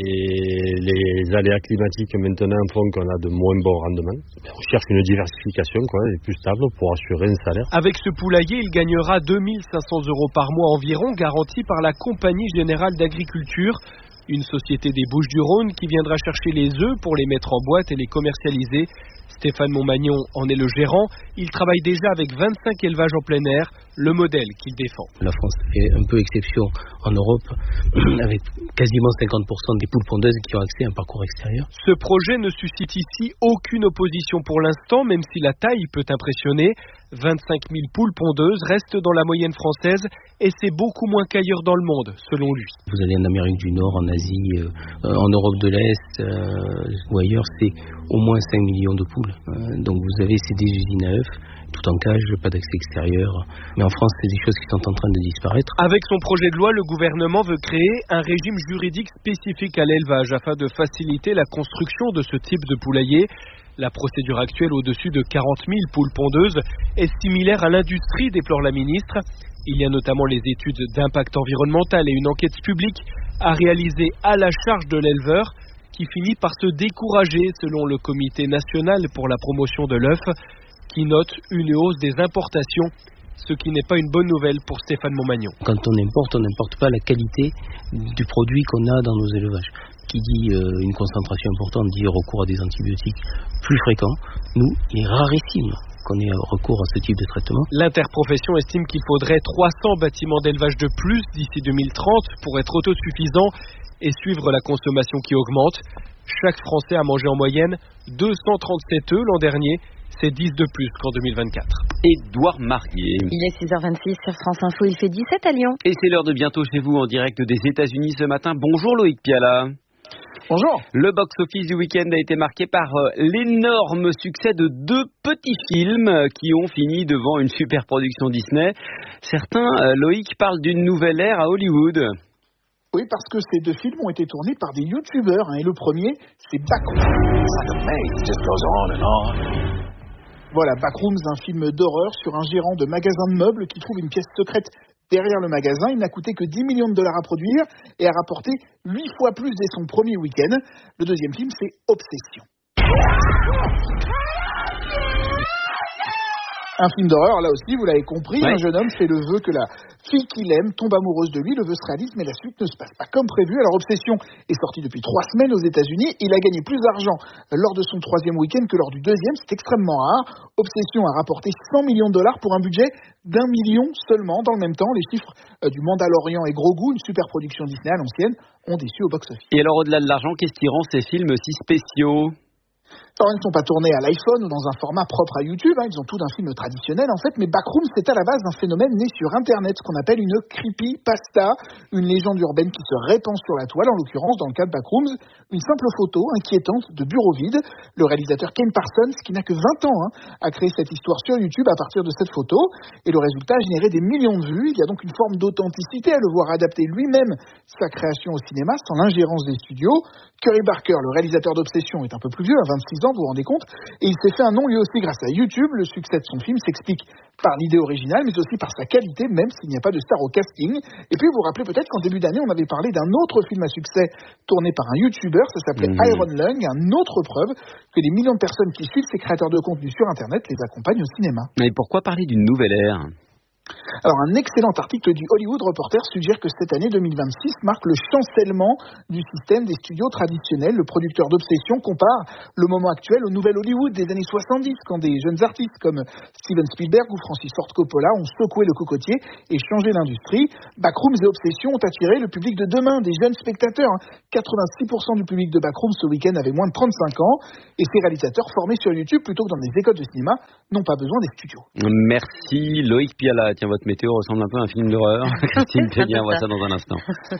L: et les aléas climatiques maintenant font qu'on a de moins bons rendements. On cherche une diversification quoi, et plus stable pour assurer un salaire.
K: Avec ce poulailler, il gagnera deux mille cinq cents euros par mois environ, garantis par la Compagnie Générale d'Agriculture. Une société des Bouches-du-Rhône qui viendra chercher les œufs pour les mettre en boîte et les commercialiser. Stéphane Montmagnon en est le gérant. Il travaille déjà avec vingt-cinq élevages en plein air, le modèle qu'il défend.
M: La France est un peu exception en Europe, avec quasiment cinquante pour cent des poules pondeuses qui ont accès à un parcours extérieur.
K: Ce projet ne suscite ici aucune opposition pour l'instant, même si la taille peut impressionner. vingt-cinq mille poules pondeuses restent dans la moyenne française et c'est beaucoup moins qu'ailleurs dans le monde, selon lui.
M: Vous allez en Amérique du Nord, en Asie, euh, en Europe de l'Est euh, ou ailleurs, c'est au moins cinq millions de poules. Euh, donc vous avez ces des usines à œufs, tout en cage, pas d'accès extérieur. Mais en France, c'est des choses qui sont en train de disparaître.
K: Avec son projet de loi, le gouvernement veut créer un régime juridique spécifique à l'élevage afin de faciliter la construction de ce type de poulailler. La procédure actuelle au-dessus de quarante mille poules pondeuses est similaire à l'industrie, déplore la ministre. Il y a notamment les études d'impact environnemental et une enquête publique à réaliser à la charge de l'éleveur qui finit par se décourager selon le Comité national pour la promotion de l'œuf qui note une hausse des importations, ce qui n'est pas une bonne nouvelle pour Stéphane Montmagnon.
M: Quand on importe, on n'importe pas la qualité du produit qu'on a dans nos élevages. Qui dit euh, une concentration importante dit recours à des antibiotiques plus fréquents. Nous, il est rarissime qu'on ait recours à ce type de traitement.
K: L'interprofession estime qu'il faudrait trois cents bâtiments d'élevage de plus d'ici deux mille trente pour être autosuffisant et suivre la consommation qui augmente. Chaque Français a mangé en moyenne deux cent trente-sept œufs l'an dernier. C'est dix de plus qu'en deux mille vingt-quatre.
H: Édouard Marguier.
G: Il est six heures vingt-six sur France Info, il fait dix-sept à Lyon.
H: Et c'est l'heure de Bientôt chez vous en direct des États-Unis ce matin. Bonjour Loïc Piala.
O: Bonjour.
H: Le box-office du week-end a été marqué par l'énorme succès de deux petits films qui ont fini devant une super production Disney. Certains, Loïc, parlent d'une nouvelle ère à Hollywood.
O: Oui, parce que ces deux films ont été tournés par des youtubeurs. Hein, et le premier, c'est Backrooms. Voilà, Backrooms, un film d'horreur sur un gérant de magasin de meubles qui trouve une pièce secrète derrière le magasin. Il n'a coûté que dix millions de dollars à produire et a rapporté huit fois plus dès son premier week-end. Le deuxième film, c'est Obsession. Un film d'horreur, là aussi, vous l'avez compris, ouais. Un jeune homme fait le vœu que la fille qu'il aime tombe amoureuse de lui, le vœu se réalise, mais la suite ne se passe pas comme prévu. Alors Obsession est sorti depuis trois semaines aux États-Unis, il a gagné plus d'argent lors de son troisième week-end que lors du deuxième, c'est extrêmement rare. Obsession a rapporté cent millions de dollars pour un budget d'un million seulement. Dans le même temps, les chiffres du Mandalorian et Grogu, une super production Disney à l'ancienne, ont déçu au box-office.
H: Et alors au-delà de l'argent, qu'est-ce qui rend ces films si spéciaux ?
O: Alors, ils ne sont pas tournés à l'iPhone ou dans un format propre à YouTube, hein, ils ont tout d'un film traditionnel en fait, mais Backrooms c'est à la base un phénomène né sur Internet, ce qu'on appelle une creepypasta, une légende urbaine qui se répand sur la toile, en l'occurrence dans le cas de Backrooms, une simple photo inquiétante de bureau vide. Le réalisateur Ken Parsons, qui n'a que vingt ans, hein, a créé cette histoire sur YouTube à partir de cette photo, et le résultat a généré des millions de vues. Il y a donc une forme d'authenticité à le voir adapter lui-même sa création au cinéma sans l'ingérence des studios. Curry Barker, le réalisateur d'Obsession, est un peu plus vieux, à vingt-six ans, vous vous rendez compte, et il s'est fait un nom lui aussi grâce à YouTube. Le succès de son film s'explique par l'idée originale, mais aussi par sa qualité, même s'il n'y a pas de star au casting. Et puis vous vous rappelez peut-être qu'en début d'année, on avait parlé d'un autre film à succès tourné par un YouTuber, ça s'appelait mmh. Iron Lung, une autre preuve que les millions de personnes qui suivent ces créateurs de contenu sur Internet les accompagnent au cinéma.
H: Mais pourquoi parler d'une nouvelle ère ?
O: Alors, un excellent article du Hollywood Reporter suggère que cette année deux mille vingt-six marque le chancellement du système des studios traditionnels. Le producteur d'Obsession compare le moment actuel au nouvel Hollywood des années soixante-dix, quand des jeunes artistes comme Steven Spielberg ou Francis Ford Coppola ont secoué le cocotier et changé l'industrie. Backrooms et Obsession ont attiré le public de demain, des jeunes spectateurs. quatre-vingt-six pour cent du public de Backrooms ce week-end avait moins de trente-cinq ans. Et ces réalisateurs formés sur YouTube plutôt que dans des écoles de cinéma n'ont pas besoin des studios.
H: Merci Loïc Piala. Tiens, votre météo ressemble un peu à un film d'horreur. Christine Peña, on voit ça dans un instant.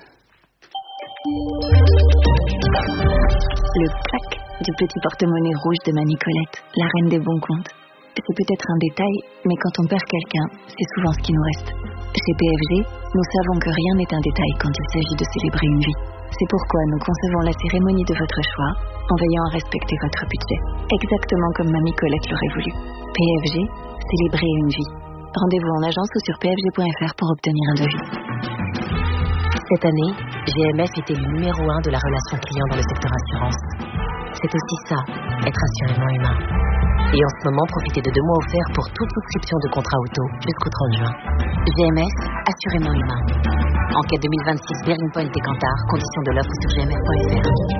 X: Le clac du petit porte-monnaie rouge de Mamie Colette, la reine des bons comptes. C'est peut-être un détail, mais quand on perd quelqu'un, c'est souvent ce qui nous reste. Chez P F G, nous savons que rien n'est un détail quand il s'agit de célébrer une vie. C'est pourquoi nous concevons la cérémonie de votre choix en veillant à respecter votre budget, exactement comme Mamie Colette l'aurait voulu. P F G, célébrer une vie. Rendez-vous en agence ou sur p f g point f r pour obtenir un devis.
A: Cette année, G M F était le numéro un de la relation client dans le secteur assurance. C'est aussi ça, être assurément humain. Et en ce moment, profitez de deux mois offerts pour toute souscription de contrat auto jusqu'au trente juin. G M F, assurément humain. Enquête deux mille vingt-six, Berlin Point et Cantar. Conditions de l'offre sur g m f point f r.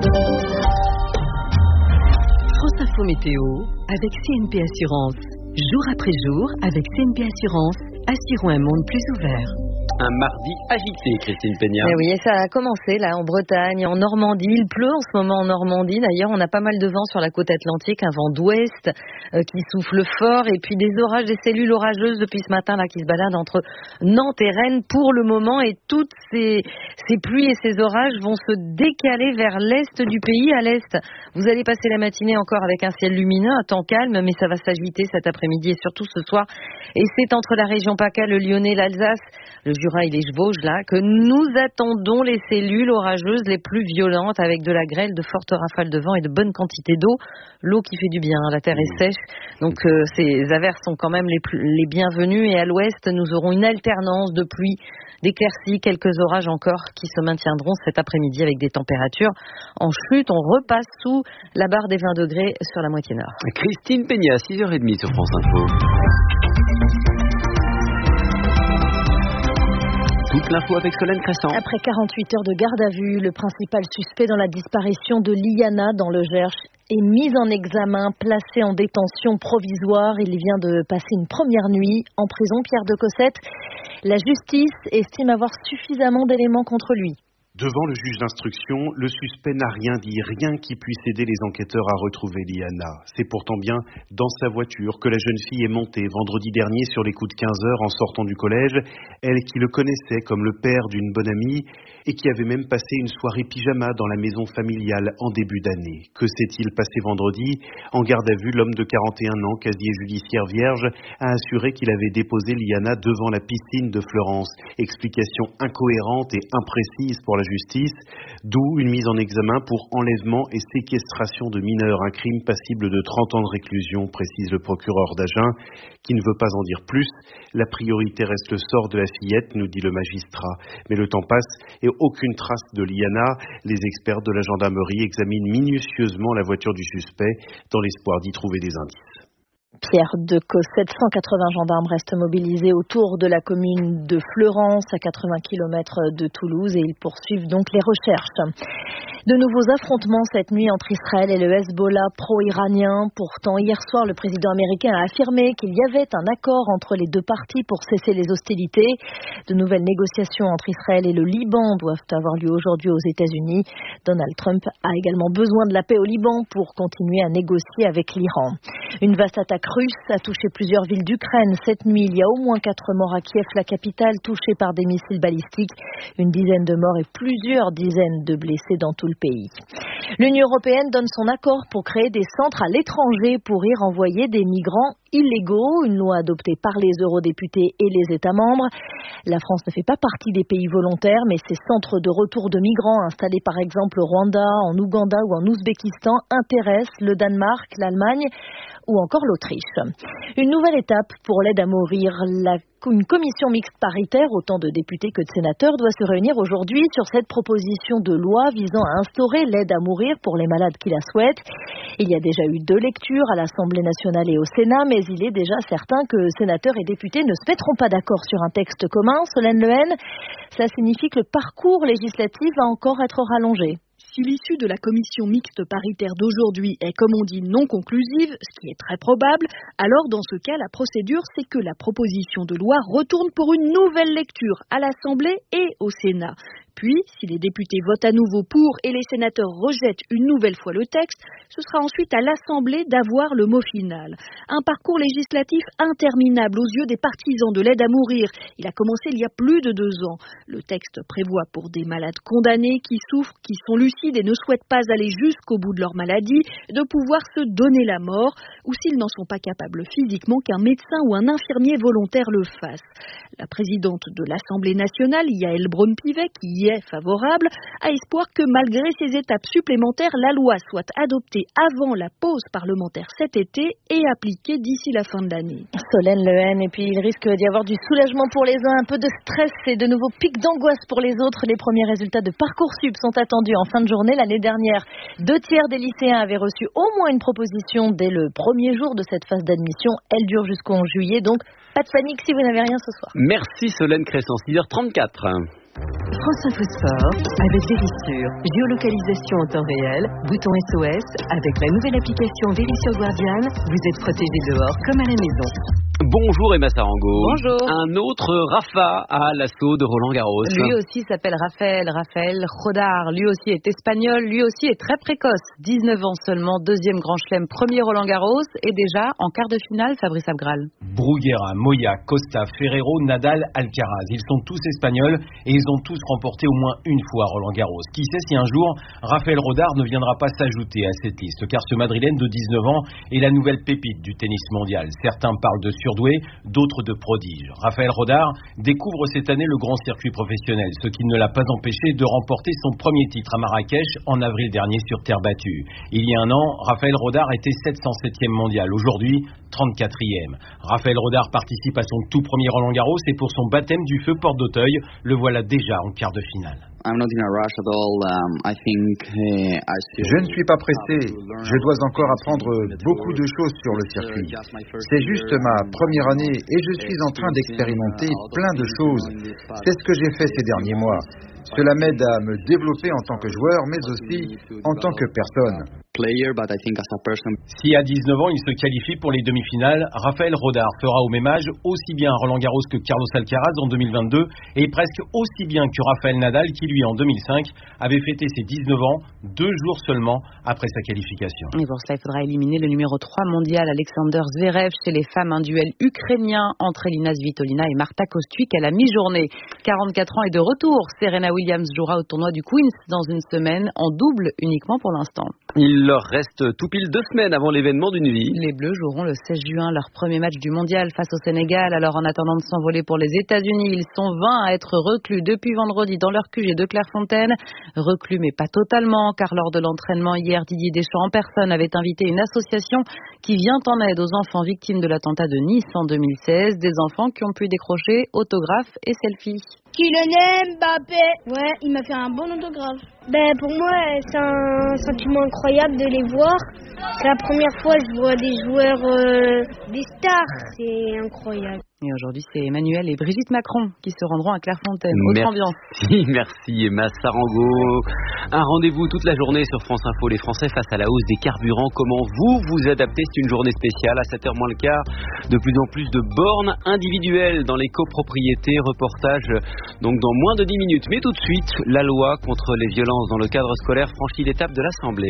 C: France Info Météo avec C N P Assurance. Jour après jour, avec C N P Assurance, assurons un monde plus ouvert.
H: Un mardi agité, Christine Peña.
G: Eh oui, et ça a commencé là en Bretagne, en Normandie. Il pleut en ce moment en Normandie. D'ailleurs, on a pas mal de vent sur la côte atlantique, un vent d'ouest euh, qui souffle fort, et puis des orages, des cellules orageuses depuis ce matin là qui se baladent entre Nantes et Rennes pour le moment. Et toutes ces, ces pluies et ces orages vont se décaler vers l'est du pays. À l'est, vous allez passer la matinée encore avec un ciel lumineux, un temps calme, mais ça va s'agiter cet après-midi et surtout ce soir. Et c'est entre la région PACA, le Lyonnais, l'Alsace, le Jura et les Vosges là que nous attendons les cellules orageuses les plus violentes, avec de la grêle, de fortes rafales de vent et de bonnes quantités d'eau. L'eau qui fait du bien, la terre est sèche, donc euh, ces averses sont quand même les, plus, les bienvenues. Et à l'ouest, nous aurons une alternance de pluie, d'éclaircies, quelques orages encore qui se maintiendront cet après-midi avec des températures en chute. On repasse sous la barre des vingt degrés sur la moitié nord.
H: Christine Peña, six heures trente sur France Info. Toute l'info avec Solène Crescent.
N: Après quarante-huit heures de garde à vue, le principal suspect dans la disparition de Liana dans le Gers est mis en examen, placé en détention provisoire. Il vient de passer une première nuit en prison, Pierre de Cossette. La justice estime avoir suffisamment d'éléments contre lui.
P: Devant le juge d'instruction, le suspect n'a rien dit, rien qui puisse aider les enquêteurs à retrouver Liana. C'est pourtant bien dans sa voiture que la jeune fille est montée vendredi dernier sur les coups de quinze heures en sortant du collège, elle qui le connaissait comme le père d'une bonne amie et qui avait même passé une soirée pyjama dans la maison familiale en début d'année. Que s'est-il passé vendredi ? En garde à vue, l'homme de quarante et un ans, casier judiciaire vierge, a assuré qu'il avait déposé Liana devant la piscine de Florence. Explication incohérente et imprécise pour la justice, d'où une mise en examen pour enlèvement et séquestration de mineurs, un crime passible de trente ans de réclusion, précise le procureur d'Agen, qui ne veut pas en dire plus. La priorité reste le sort de la fillette, nous dit le magistrat. Mais le temps passe et aucune trace de Liana. Les experts de la gendarmerie examinent minutieusement la voiture du suspect dans l'espoir d'y trouver des indices.
N: Pierre de Cossette, cent quatre-vingts gendarmes restent mobilisés autour de la commune de Fleurance, à quatre-vingts kilomètres de Toulouse, et ils poursuivent donc les recherches. De nouveaux affrontements cette nuit entre Israël et le Hezbollah pro-iranien. Pourtant, hier soir, le président américain a affirmé qu'il y avait un accord entre les deux parties pour cesser les hostilités. De nouvelles négociations entre Israël et le Liban doivent avoir lieu aujourd'hui aux États-Unis. Donald Trump a également besoin de la paix au Liban pour continuer à négocier avec l'Iran. Une vaste attaque russe a touché plusieurs villes d'Ukraine. Cette nuit, il y a au moins quatre morts à Kiev, la capitale, touchée par des missiles balistiques. Une dizaine de morts et plusieurs dizaines de blessés dans tout le pays. L'Union européenne donne son accord pour créer des centres à l'étranger pour y renvoyer des migrants illégaux, une loi adoptée par les eurodéputés et les États membres. La France ne fait pas partie des pays volontaires, mais ces centres de retour de migrants installés par exemple au Rwanda, en Ouganda ou en Ouzbékistan intéressent le Danemark, l'Allemagne ou encore l'Autriche. Une nouvelle étape pour l'aide à mourir. La Une commission mixte paritaire, autant de députés que de sénateurs, doit se réunir aujourd'hui sur cette proposition de loi visant à instaurer l'aide à mourir pour les malades qui la souhaitent. Il y a déjà eu deux lectures à l'Assemblée nationale et au Sénat, mais il est déjà certain que sénateurs et députés ne se mettront pas d'accord sur un texte commun. Solène Lehen, ça signifie que le parcours législatif va encore être rallongé.
Q: Si l'issue de la commission mixte paritaire d'aujourd'hui est, comme on dit, non conclusive, ce qui est très probable, alors dans ce cas, la procédure, c'est que la proposition de loi retourne pour une nouvelle lecture à l'Assemblée et au Sénat. Puis, si les députés votent à nouveau pour et les sénateurs rejettent une nouvelle fois le texte, ce sera ensuite à l'Assemblée d'avoir le mot final. Un parcours législatif interminable aux yeux des partisans de l'aide à mourir. Il a commencé il y a plus de deux ans. Le texte prévoit pour des malades condamnés qui souffrent, qui sont lucides et ne souhaitent pas aller jusqu'au bout de leur maladie, de pouvoir se donner la mort, ou s'ils n'en sont pas capables physiquement, qu'un médecin ou un infirmier volontaire le fasse. La présidente de l'Assemblée nationale, Yaël Braun-Pivet, qui est favorable, a espoir que malgré ces étapes supplémentaires, la loi soit adoptée avant la pause parlementaire cet été et appliquée d'ici la fin de l'année.
N: Solène Lehen, et puis il risque d'y avoir du soulagement pour les uns, un peu de stress et de nouveaux pics d'angoisse pour les autres. Les premiers résultats de Parcoursup sont attendus en fin de journée. L'année dernière, deux tiers des lycéens avaient reçu au moins une proposition dès le premier jour de cette phase d'admission. Elle dure jusqu'en juillet, donc pas de panique si vous n'avez rien ce soir.
H: Merci Solène Cresson, six heures trente-quatre.
C: France Info Sport avec Vérissure. Géolocalisation en temps réel, bouton S O S. Avec la nouvelle application Vérissure Guardian, vous êtes protégé dehors comme à la maison.
H: Bonjour Emma Sarango.
G: Bonjour.
H: Un autre Rafa à l'assaut de Roland Garros.
G: Lui aussi s'appelle Raphaël, Raphaël Rodar. Lui aussi est espagnol, lui aussi est très précoce. dix-neuf ans seulement, deuxième grand chelem, premier Roland Garros et déjà en quart de finale, Fabrice Abgral.
R: Bruguera, Moya, Costa, Ferrero, Nadal, Alcaraz. Ils sont tous espagnols et ils ont tous remporté au moins une fois Roland Garros. Qui sait si un jour, Raphaël Rodar ne viendra pas s'ajouter à cette liste, car ce Madrilène de dix-neuf ans est la nouvelle pépite du tennis mondial. Certains parlent de surdoué, d'autres de prodige. Raphaël Rodar découvre cette année le grand circuit professionnel, ce qui ne l'a pas empêché de remporter son premier titre à Marrakech en avril dernier sur terre battue. Il y a un an, Raphaël Rodar était sept cent septième mondial. Aujourd'hui, trente-quatrième. Raphaël Rodar participe à son tout premier Roland Garros et pour son baptême du feu porte d'Auteuil, le voilà déjà en quart de finale.
T: Je ne suis pas pressé. Je dois encore apprendre beaucoup de choses sur le circuit. C'est juste ma première année et je suis en train d'expérimenter plein de choses. C'est ce que j'ai fait ces derniers mois. Cela m'aide à me développer en tant que joueur, mais aussi en tant que personne.
R: Si à dix-neuf ans il se qualifie pour les demi-finales, Raphaël Rodar fera au même âge aussi bien à Roland Garros que Carlos Alcaraz en deux mille vingt-deux et presque aussi bien que Raphaël Nadal qui lui en deux mille cinq avait fêté ses dix-neuf ans deux jours seulement après sa qualification.
G: Et pour cela il faudra éliminer le numéro trois mondial Alexander Zverev. Chez les femmes, un duel ukrainien entre Elina Svitolina et Marta Kostyuk à la mi-journée. quarante-quatre ans et de retour, Serena Williams jouera au tournoi du Queens dans une semaine en double uniquement pour l'instant.
H: Il leur reste tout pile deux semaines avant l'événement d'une vie.
G: Les Bleus joueront le seize juin leur premier match du mondial face au Sénégal. Alors en attendant de s'envoler pour les États-Unis, ils sont vingt à être reclus depuis vendredi dans leur Q G de Clairefontaine. Reclus mais pas totalement, car lors de l'entraînement hier, Didier Deschamps en personne avait invité une association qui vient en aide aux enfants victimes de l'attentat de Nice en deux mille seize. Des enfants qui ont pu décrocher autographes et selfies.
U: Kylian Mbappé. Ouais, il m'a fait un bon autographe. Ben pour moi, c'est un sentiment incroyable de les voir. C'est la première fois que je vois des joueurs, euh, des stars. C'est incroyable.
G: Et aujourd'hui, c'est Emmanuel et Brigitte Macron qui se rendront à Clairefontaine. Autre
H: merci,
G: ambiance.
H: Merci Emma Sarango. Un rendez-vous toute la journée sur France Info. Les Français face à la hausse des carburants. Comment vous vous adaptez? C'est une journée spéciale. À sept heures moins le quart, de plus en plus de bornes individuelles dans les copropriétés. Reportage donc dans moins de dix minutes. Mais tout de suite, la loi contre les violences dans le cadre scolaire franchit l'étape de l'Assemblée.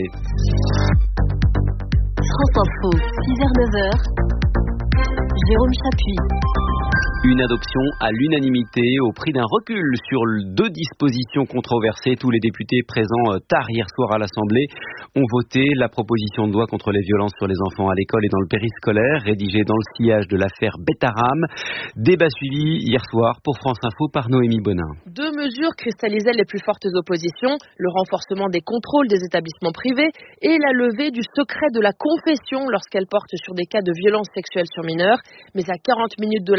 S: France Info, six heures neuf heures. Jérôme Chapuis.
H: Une adoption à l'unanimité au prix d'un recul sur deux dispositions controversées. Tous les députés présents tard hier soir à l'Assemblée ont voté la proposition de loi contre les violences sur les enfants à l'école et dans le périscolaire, rédigée dans le sillage de l'affaire Betaram. Débat suivi hier soir pour France Info par Noémie Bonin.
W: Deux mesures cristallisaient les plus fortes oppositions, le renforcement des contrôles des établissements privés et la levée du secret de la confession lorsqu'elle porte sur des cas de violences sexuelles sur mineurs. Mais à quarante minutes de la fin de la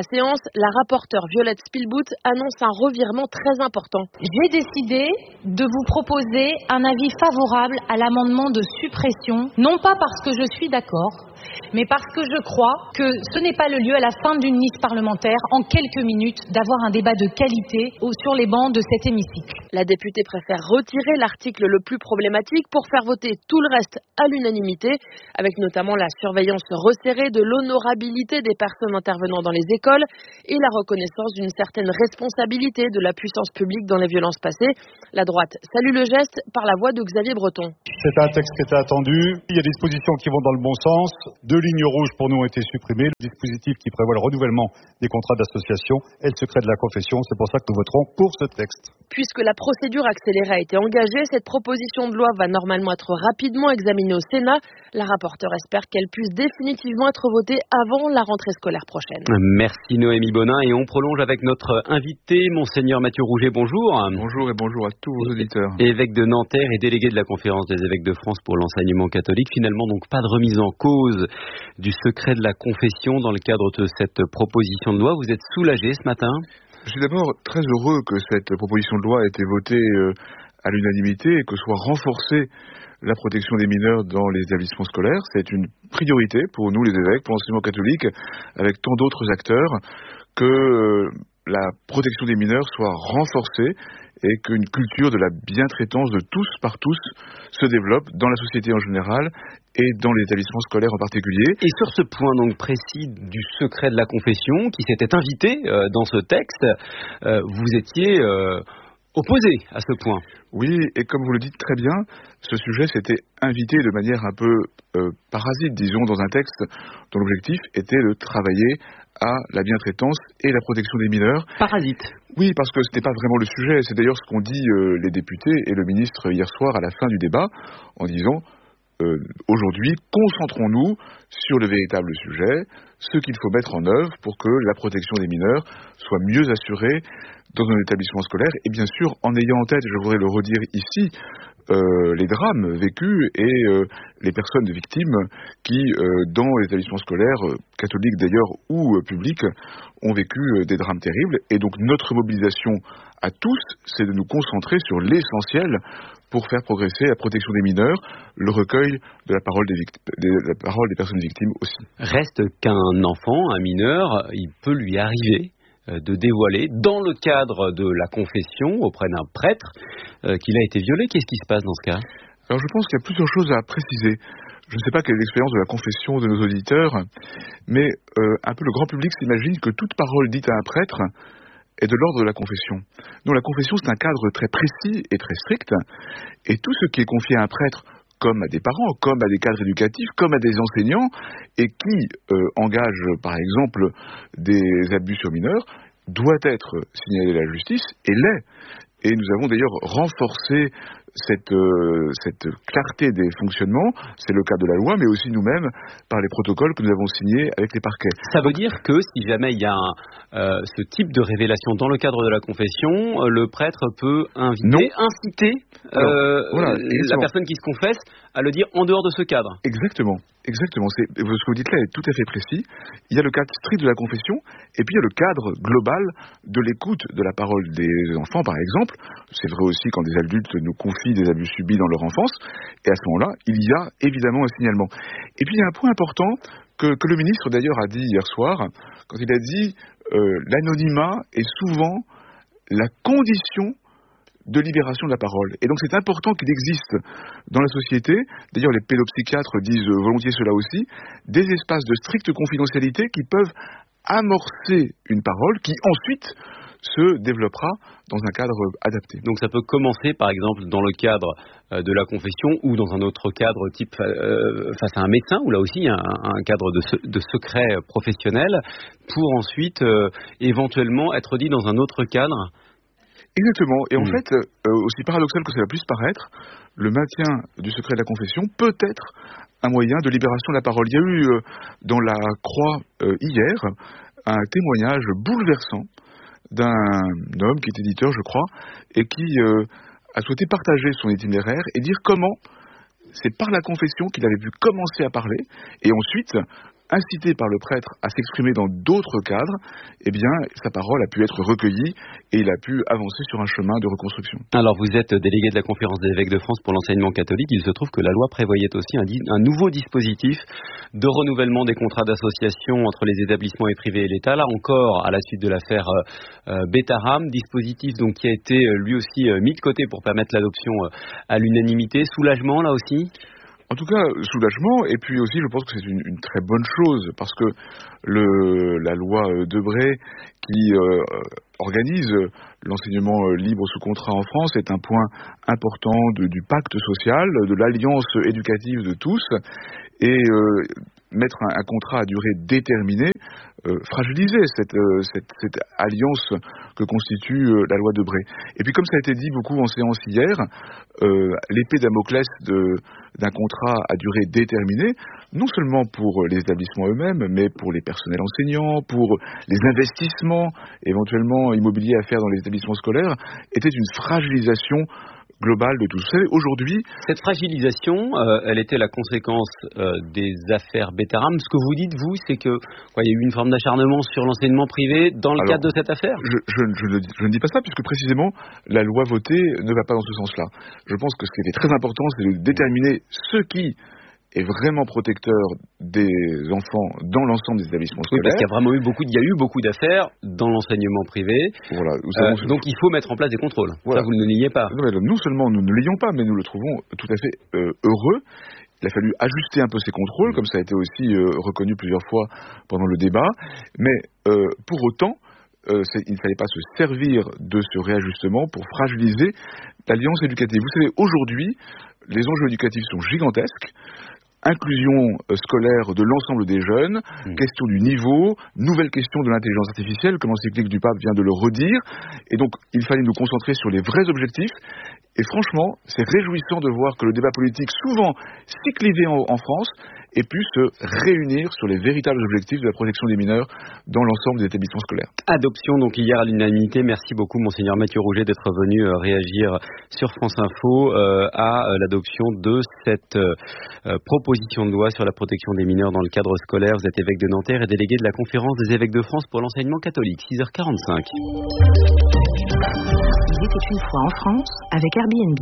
W: séance, la rapporteure Violette Spielbout annonce un revirement très important.
B: J'ai décidé de vous proposer un avis favorable à l'amendement de suppression, non pas parce que je suis d'accord, mais parce que je crois que ce n'est pas le lieu à la fin d'une liste parlementaire, en quelques minutes, d'avoir un débat de qualité sur les bancs de cet hémicycle.
W: La députée préfère retirer l'article le plus problématique pour faire voter tout le reste à l'unanimité, avec notamment la surveillance resserrée de l'honorabilité des personnes intervenant dans les écoles et la reconnaissance d'une certaine responsabilité de la puissance publique dans les violences passées. La droite salue le geste par la voix de Xavier Breton.
D: C'est un texte qui était attendu. Il y a des dispositions qui vont dans le bon sens. Deux lignes rouges pour nous ont été supprimées. Le dispositif qui prévoit le renouvellement des contrats d'association et le secret de la confession. C'est pour ça que nous voterons pour ce texte.
W: Puisque la procédure accélérée a été engagée, cette proposition de loi va normalement être rapidement examinée au Sénat. La rapporteure espère qu'elle puisse définitivement être votée avant la rentrée scolaire prochaine.
H: Merci Noémie Bonin et on prolonge avec notre invité, Monseigneur Mathieu Rouget. Bonjour.
E: Bonjour et bonjour à tous vos auditeurs.
H: Évêque de Nanterre et délégué de la Conférence des évêques de France pour l'enseignement catholique. Finalement donc pas de remise en cause du secret de la confession dans le cadre de cette proposition de loi. Vous êtes soulagé ce matin ?
E: Je suis d'abord très heureux que cette proposition de loi ait été votée à l'unanimité et que soit renforcée la protection des mineurs dans les établissements scolaires. C'est une priorité pour nous les évêques, pour l'enseignement catholique, avec tant d'autres acteurs, que la protection des mineurs soit renforcée et qu'une culture de la bientraitance de tous par tous se développe dans la société en général et dans les établissements scolaires en particulier.
H: Et sur ce point donc précis du secret de la confession qui s'était invité euh, dans ce texte, euh, vous étiez euh, opposé à ce point.
E: Oui, et comme vous le dites très bien, ce sujet s'était invité de manière un peu euh, parasite, disons, dans un texte dont l'objectif était de travailler à la bientraitance et la protection des mineurs.
H: Parasite.
E: Oui, parce que ce n'était pas vraiment le sujet. C'est d'ailleurs ce qu'ont dit euh, les députés et le ministre hier soir à la fin du débat, en disant euh, aujourd'hui, concentrons-nous sur le véritable sujet, ce qu'il faut mettre en œuvre pour que la protection des mineurs soit mieux assurée dans un établissement scolaire, et bien sûr en ayant en tête, je voudrais le redire ici, euh, les drames vécus et euh, les personnes victimes qui, euh, dans les établissements scolaires, euh, catholiques d'ailleurs ou euh, publics, ont vécu euh, des drames terribles. Et donc notre mobilisation à tous, c'est de nous concentrer sur l'essentiel pour faire progresser la protection des mineurs, le recueil de la parole des, victimes, de la parole des personnes victimes aussi.
H: Reste qu'un enfant, un mineur, il peut lui arriver de dévoiler, dans le cadre de la confession auprès d'un prêtre, euh, qu'il a été violé. Qu'est-ce qui se passe dans ce cas ?
E: Alors je pense qu'il y a plusieurs choses à préciser. Je ne sais pas quelle est l'expérience de la confession de nos auditeurs, mais euh, un peu le grand public s'imagine que toute parole dite à un prêtre est de l'ordre de la confession. Non, la confession c'est un cadre très précis et très strict, et tout ce qui est confié à un prêtre, comme à des parents, comme à des cadres éducatifs, comme à des enseignants, et qui euh, engagent, par exemple, des abus sur mineurs, doit être signalé à la justice, et l'est. Et nous avons d'ailleurs renforcé cette, euh, cette clarté des fonctionnements, c'est le cas de la loi, mais aussi nous-mêmes, par les protocoles que nous avons signés avec les parquets.
H: Ça veut dire que si jamais il y a un, euh, ce type de révélation dans le cadre de la confession, euh, le prêtre peut inviter, non. inciter euh, Alors, voilà, la personne qui se confesse à le dire en dehors de ce cadre.
E: Exactement. Exactement, c'est, ce que vous dites là est tout à fait précis. Il y a le cadre strict de la confession, et puis il y a le cadre global de l'écoute de la parole des enfants, par exemple. C'est vrai aussi quand des adultes nous confient des abus subis dans leur enfance, et à ce moment-là, il y a évidemment un signalement. Et puis il y a un point important que, que le ministre d'ailleurs a dit hier soir, quand il a dit euh, l'anonymat est souvent la condition de libération de la parole. Et donc c'est important qu'il existe dans la société, d'ailleurs les pédopsychiatres disent volontiers cela aussi, des espaces de stricte confidentialité qui peuvent amorcer une parole qui ensuite se développera dans un cadre adapté.
H: Donc ça peut commencer par exemple dans le cadre de la confession ou dans un autre cadre type euh, face à un médecin, où là aussi il y a un, un cadre de, se, de secret professionnel, pour ensuite euh, éventuellement être dit dans un autre cadre.
E: Exactement. Et en mmh. fait, euh, aussi paradoxal que cela puisse paraître, le maintien du secret de la confession peut être un moyen de libération de la parole. Il y a eu euh, dans la Croix euh, hier un témoignage bouleversant d'un homme qui est éditeur, je crois, et qui euh, a souhaité partager son itinéraire et dire comment c'est par la confession qu'il avait pu commencer à parler, et ensuite incité par le prêtre à s'exprimer dans d'autres cadres, eh bien, sa parole a pu être recueillie et il a pu avancer sur un chemin de reconstruction.
H: Alors, vous êtes délégué de la Conférence des évêques de France pour l'enseignement catholique. Il se trouve que la loi prévoyait aussi un, di- un nouveau dispositif de renouvellement des contrats d'association entre les établissements et privés et l'État. Là encore, à la suite de l'affaire euh, euh, Betaram, dispositif donc qui a été euh, lui aussi euh, mis de côté pour permettre l'adoption euh, à l'unanimité. Soulagement, là aussi ?
E: En tout cas, soulagement, et puis aussi, je pense que c'est une, une très bonne chose, parce que le, la loi Debré, qui euh, organise l'enseignement libre sous contrat en France, est un point important de, du pacte social, de l'alliance éducative de tous, et euh, mettre un, un contrat à durée déterminée, euh, fragiliser cette, euh, cette, cette alliance que constitue euh, la loi Debré. Et puis, comme ça a été dit beaucoup en séance hier, euh, l'épée Damoclès de, d'un contrat à durée déterminée, non seulement pour les établissements eux-mêmes, mais pour les personnels enseignants, pour les investissements éventuellement immobiliers à faire dans les établissements scolaires, était une fragilisation globale de tout ça. Aujourd'hui,
H: cette fragilisation, euh, elle était la conséquence euh, des affaires Betaram. Ce que vous dites, vous, c'est que quoi, il y a eu une forme d'acharnement sur l'enseignement privé dans le
E: Alors,
H: cadre de cette affaire.
E: Je, je, je, ne, je ne dis pas ça, puisque précisément la loi votée ne va pas dans ce sens-là. Je pense que ce qui était très important, c'est de déterminer ce qui est vraiment protecteur des enfants dans l'ensemble des établissements
H: scolaires. Oui, parce qu'il y a vraiment eu beaucoup, il y a eu beaucoup d'affaires dans l'enseignement privé. Voilà. Euh, donc il faut mettre en place des contrôles. Voilà. Ça, vous ne le niez pas.
E: Non, non seulement nous ne l'ayons pas, mais nous le trouvons tout à fait euh, heureux. Il a fallu ajuster un peu ces contrôles, comme ça a été aussi euh, reconnu plusieurs fois pendant le débat. Mais euh, pour autant, euh, il ne fallait pas se servir de ce réajustement pour fragiliser l'alliance éducative. Vous savez, aujourd'hui, les enjeux éducatifs sont gigantesques. Inclusion euh, scolaire de l'ensemble des jeunes, mmh. question du niveau, nouvelle question de l'intelligence artificielle, comme l'encyclique du pape vient de le redire. Et donc, il fallait nous concentrer sur les vrais objectifs. Et franchement, c'est réjouissant de voir que le débat politique, souvent si clivé en, en France, ait pu se réunir sur les véritables objectifs de la protection des mineurs dans l'ensemble des établissements scolaires.
H: Adoption donc hier à l'unanimité. Merci beaucoup, Monseigneur Mathieu Rouget, d'être venu euh, réagir sur France Info euh, à euh, l'adoption de cette euh, proposition de loi sur la protection des mineurs dans le cadre scolaire. Vous êtes évêque de Nanterre et délégué de la Conférence des évêques de France pour l'enseignement catholique. six heures quarante-cinq.
F: Il était une fois en France avec Airbnb.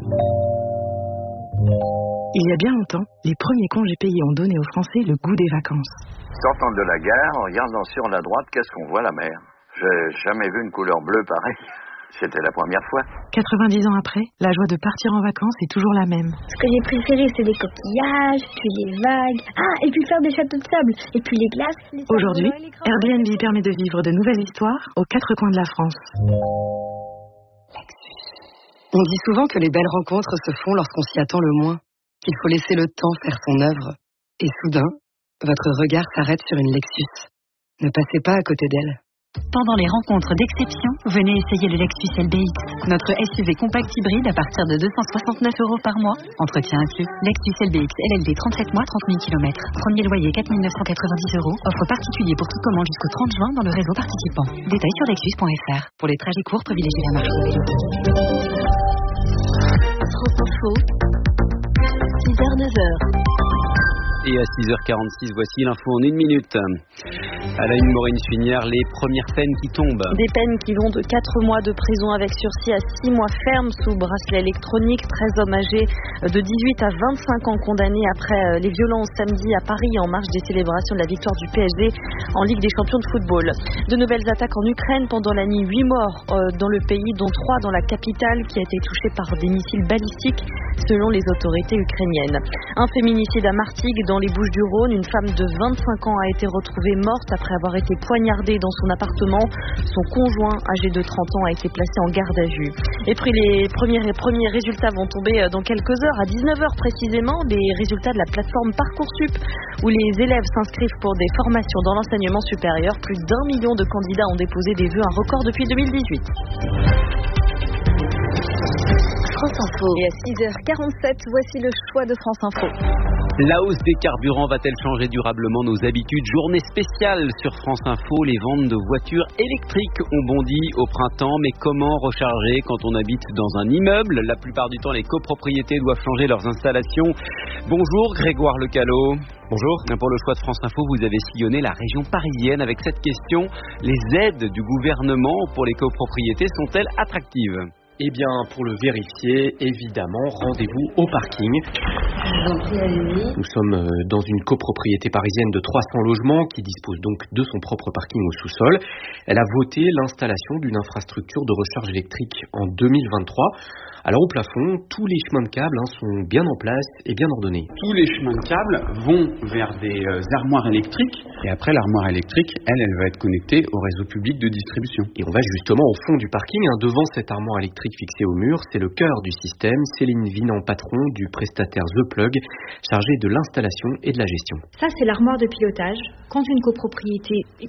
F: Il y a bien longtemps, les premiers congés payés ont donné aux Français le goût des vacances.
I: Sortant de la gare, en regardant sur la droite, qu'est-ce qu'on voit? La mer. J'ai jamais vu une couleur bleue pareille. C'était la première fois.
F: quatre-vingt-dix ans après, la joie de partir en vacances est toujours la même.
U: Ce que j'ai préféré, c'est les coquillages, puis les vagues. Ah, et puis faire des châteaux de sable. Et puis les glaces. Les
F: Aujourd'hui, Airbnb permet de vivre de nouvelles histoires aux quatre coins de la France.
J: On dit souvent que les belles rencontres se font lorsqu'on s'y attend le moins, qu'il faut laisser le temps faire son œuvre. Et soudain, votre regard s'arrête sur une Lexus. Ne passez pas à côté d'elle.
V: Pendant les rencontres d'exception, venez essayer le Lexus L B X. Notre S U V compact hybride à partir de deux cent soixante-neuf euros par mois. Entretien inclus. Lexus L B X L L D trente-sept mois, trente mille kilomètres. Premier loyer quatre mille neuf cent quatre-vingt-dix euros. Offre particulier pour toute commande jusqu'au trente juin dans le réseau participant. Détails sur lexus point f r. Pour les trajets courts, privilégiez la marche de vélo.
S: France Info, six heures neuf heures.
H: Et à six heures quarante-six, voici l'info en une minute. À la une, Maureen Suignard, les premières peines qui tombent.
W: Des peines qui vont de quatre mois de prison avec sursis à six mois ferme sous bracelet électronique. treize hommes âgés de dix-huit à vingt-cinq ans condamnés après les violences samedi à Paris en marge des célébrations de la victoire du P S G en Ligue des champions de football. De nouvelles attaques en Ukraine pendant la nuit. huit morts dans le pays, dont trois dans la capitale qui a été touchée par des missiles balistiques selon les autorités ukrainiennes. Un féminicide à Martigues dans les Bouches-du-Rhône. Une femme de vingt-cinq ans a été retrouvée morte après avoir été poignardée dans son appartement. Son conjoint, âgé de trente ans, a été placé en garde à vue. Et puis les premiers, les premiers résultats vont tomber dans quelques heures, à dix-neuf heures précisément, les résultats de la plateforme Parcoursup, où les élèves s'inscrivent pour des formations dans l'enseignement supérieur. Plus d'un million de candidats ont déposé des vœux, un record depuis deux mille dix-huit.
S: France Info.
W: Et à six heures quarante-sept, voici le choix de France Info.
H: La hausse des carburants va-t-elle changer durablement nos habitudes? Journée spéciale sur France Info, les ventes de voitures électriques ont bondi au printemps, mais comment recharger quand on habite dans un immeuble? La plupart du temps, les copropriétés doivent changer leurs installations. Bonjour Grégoire Lecalot. Bonjour. Pour le choix de France Info, vous avez sillonné la région parisienne avec cette question: les aides du gouvernement pour les copropriétés sont-elles attractives?
K: Eh bien, pour le vérifier, évidemment, rendez-vous au parking. Nous sommes dans une copropriété parisienne de trois cents logements qui dispose donc de son propre parking au sous-sol. Elle a voté l'installation d'une infrastructure de recharge électrique en deux mille vingt-trois. Alors au plafond, tous les chemins de câbles hein, sont bien en place et bien ordonnés.
L: Tous les chemins de câbles vont vers des euh, armoires électriques et après l'armoire électrique, elle, elle va être connectée au réseau public de distribution.
K: Et on va justement au fond du parking, hein, devant cette armoire électrique fixée au mur. C'est le cœur du système. Céline Vinan, patron du prestataire The Plug, chargé de l'installation et de la gestion.
M: Ça, c'est l'armoire de pilotage. Quand une copropriété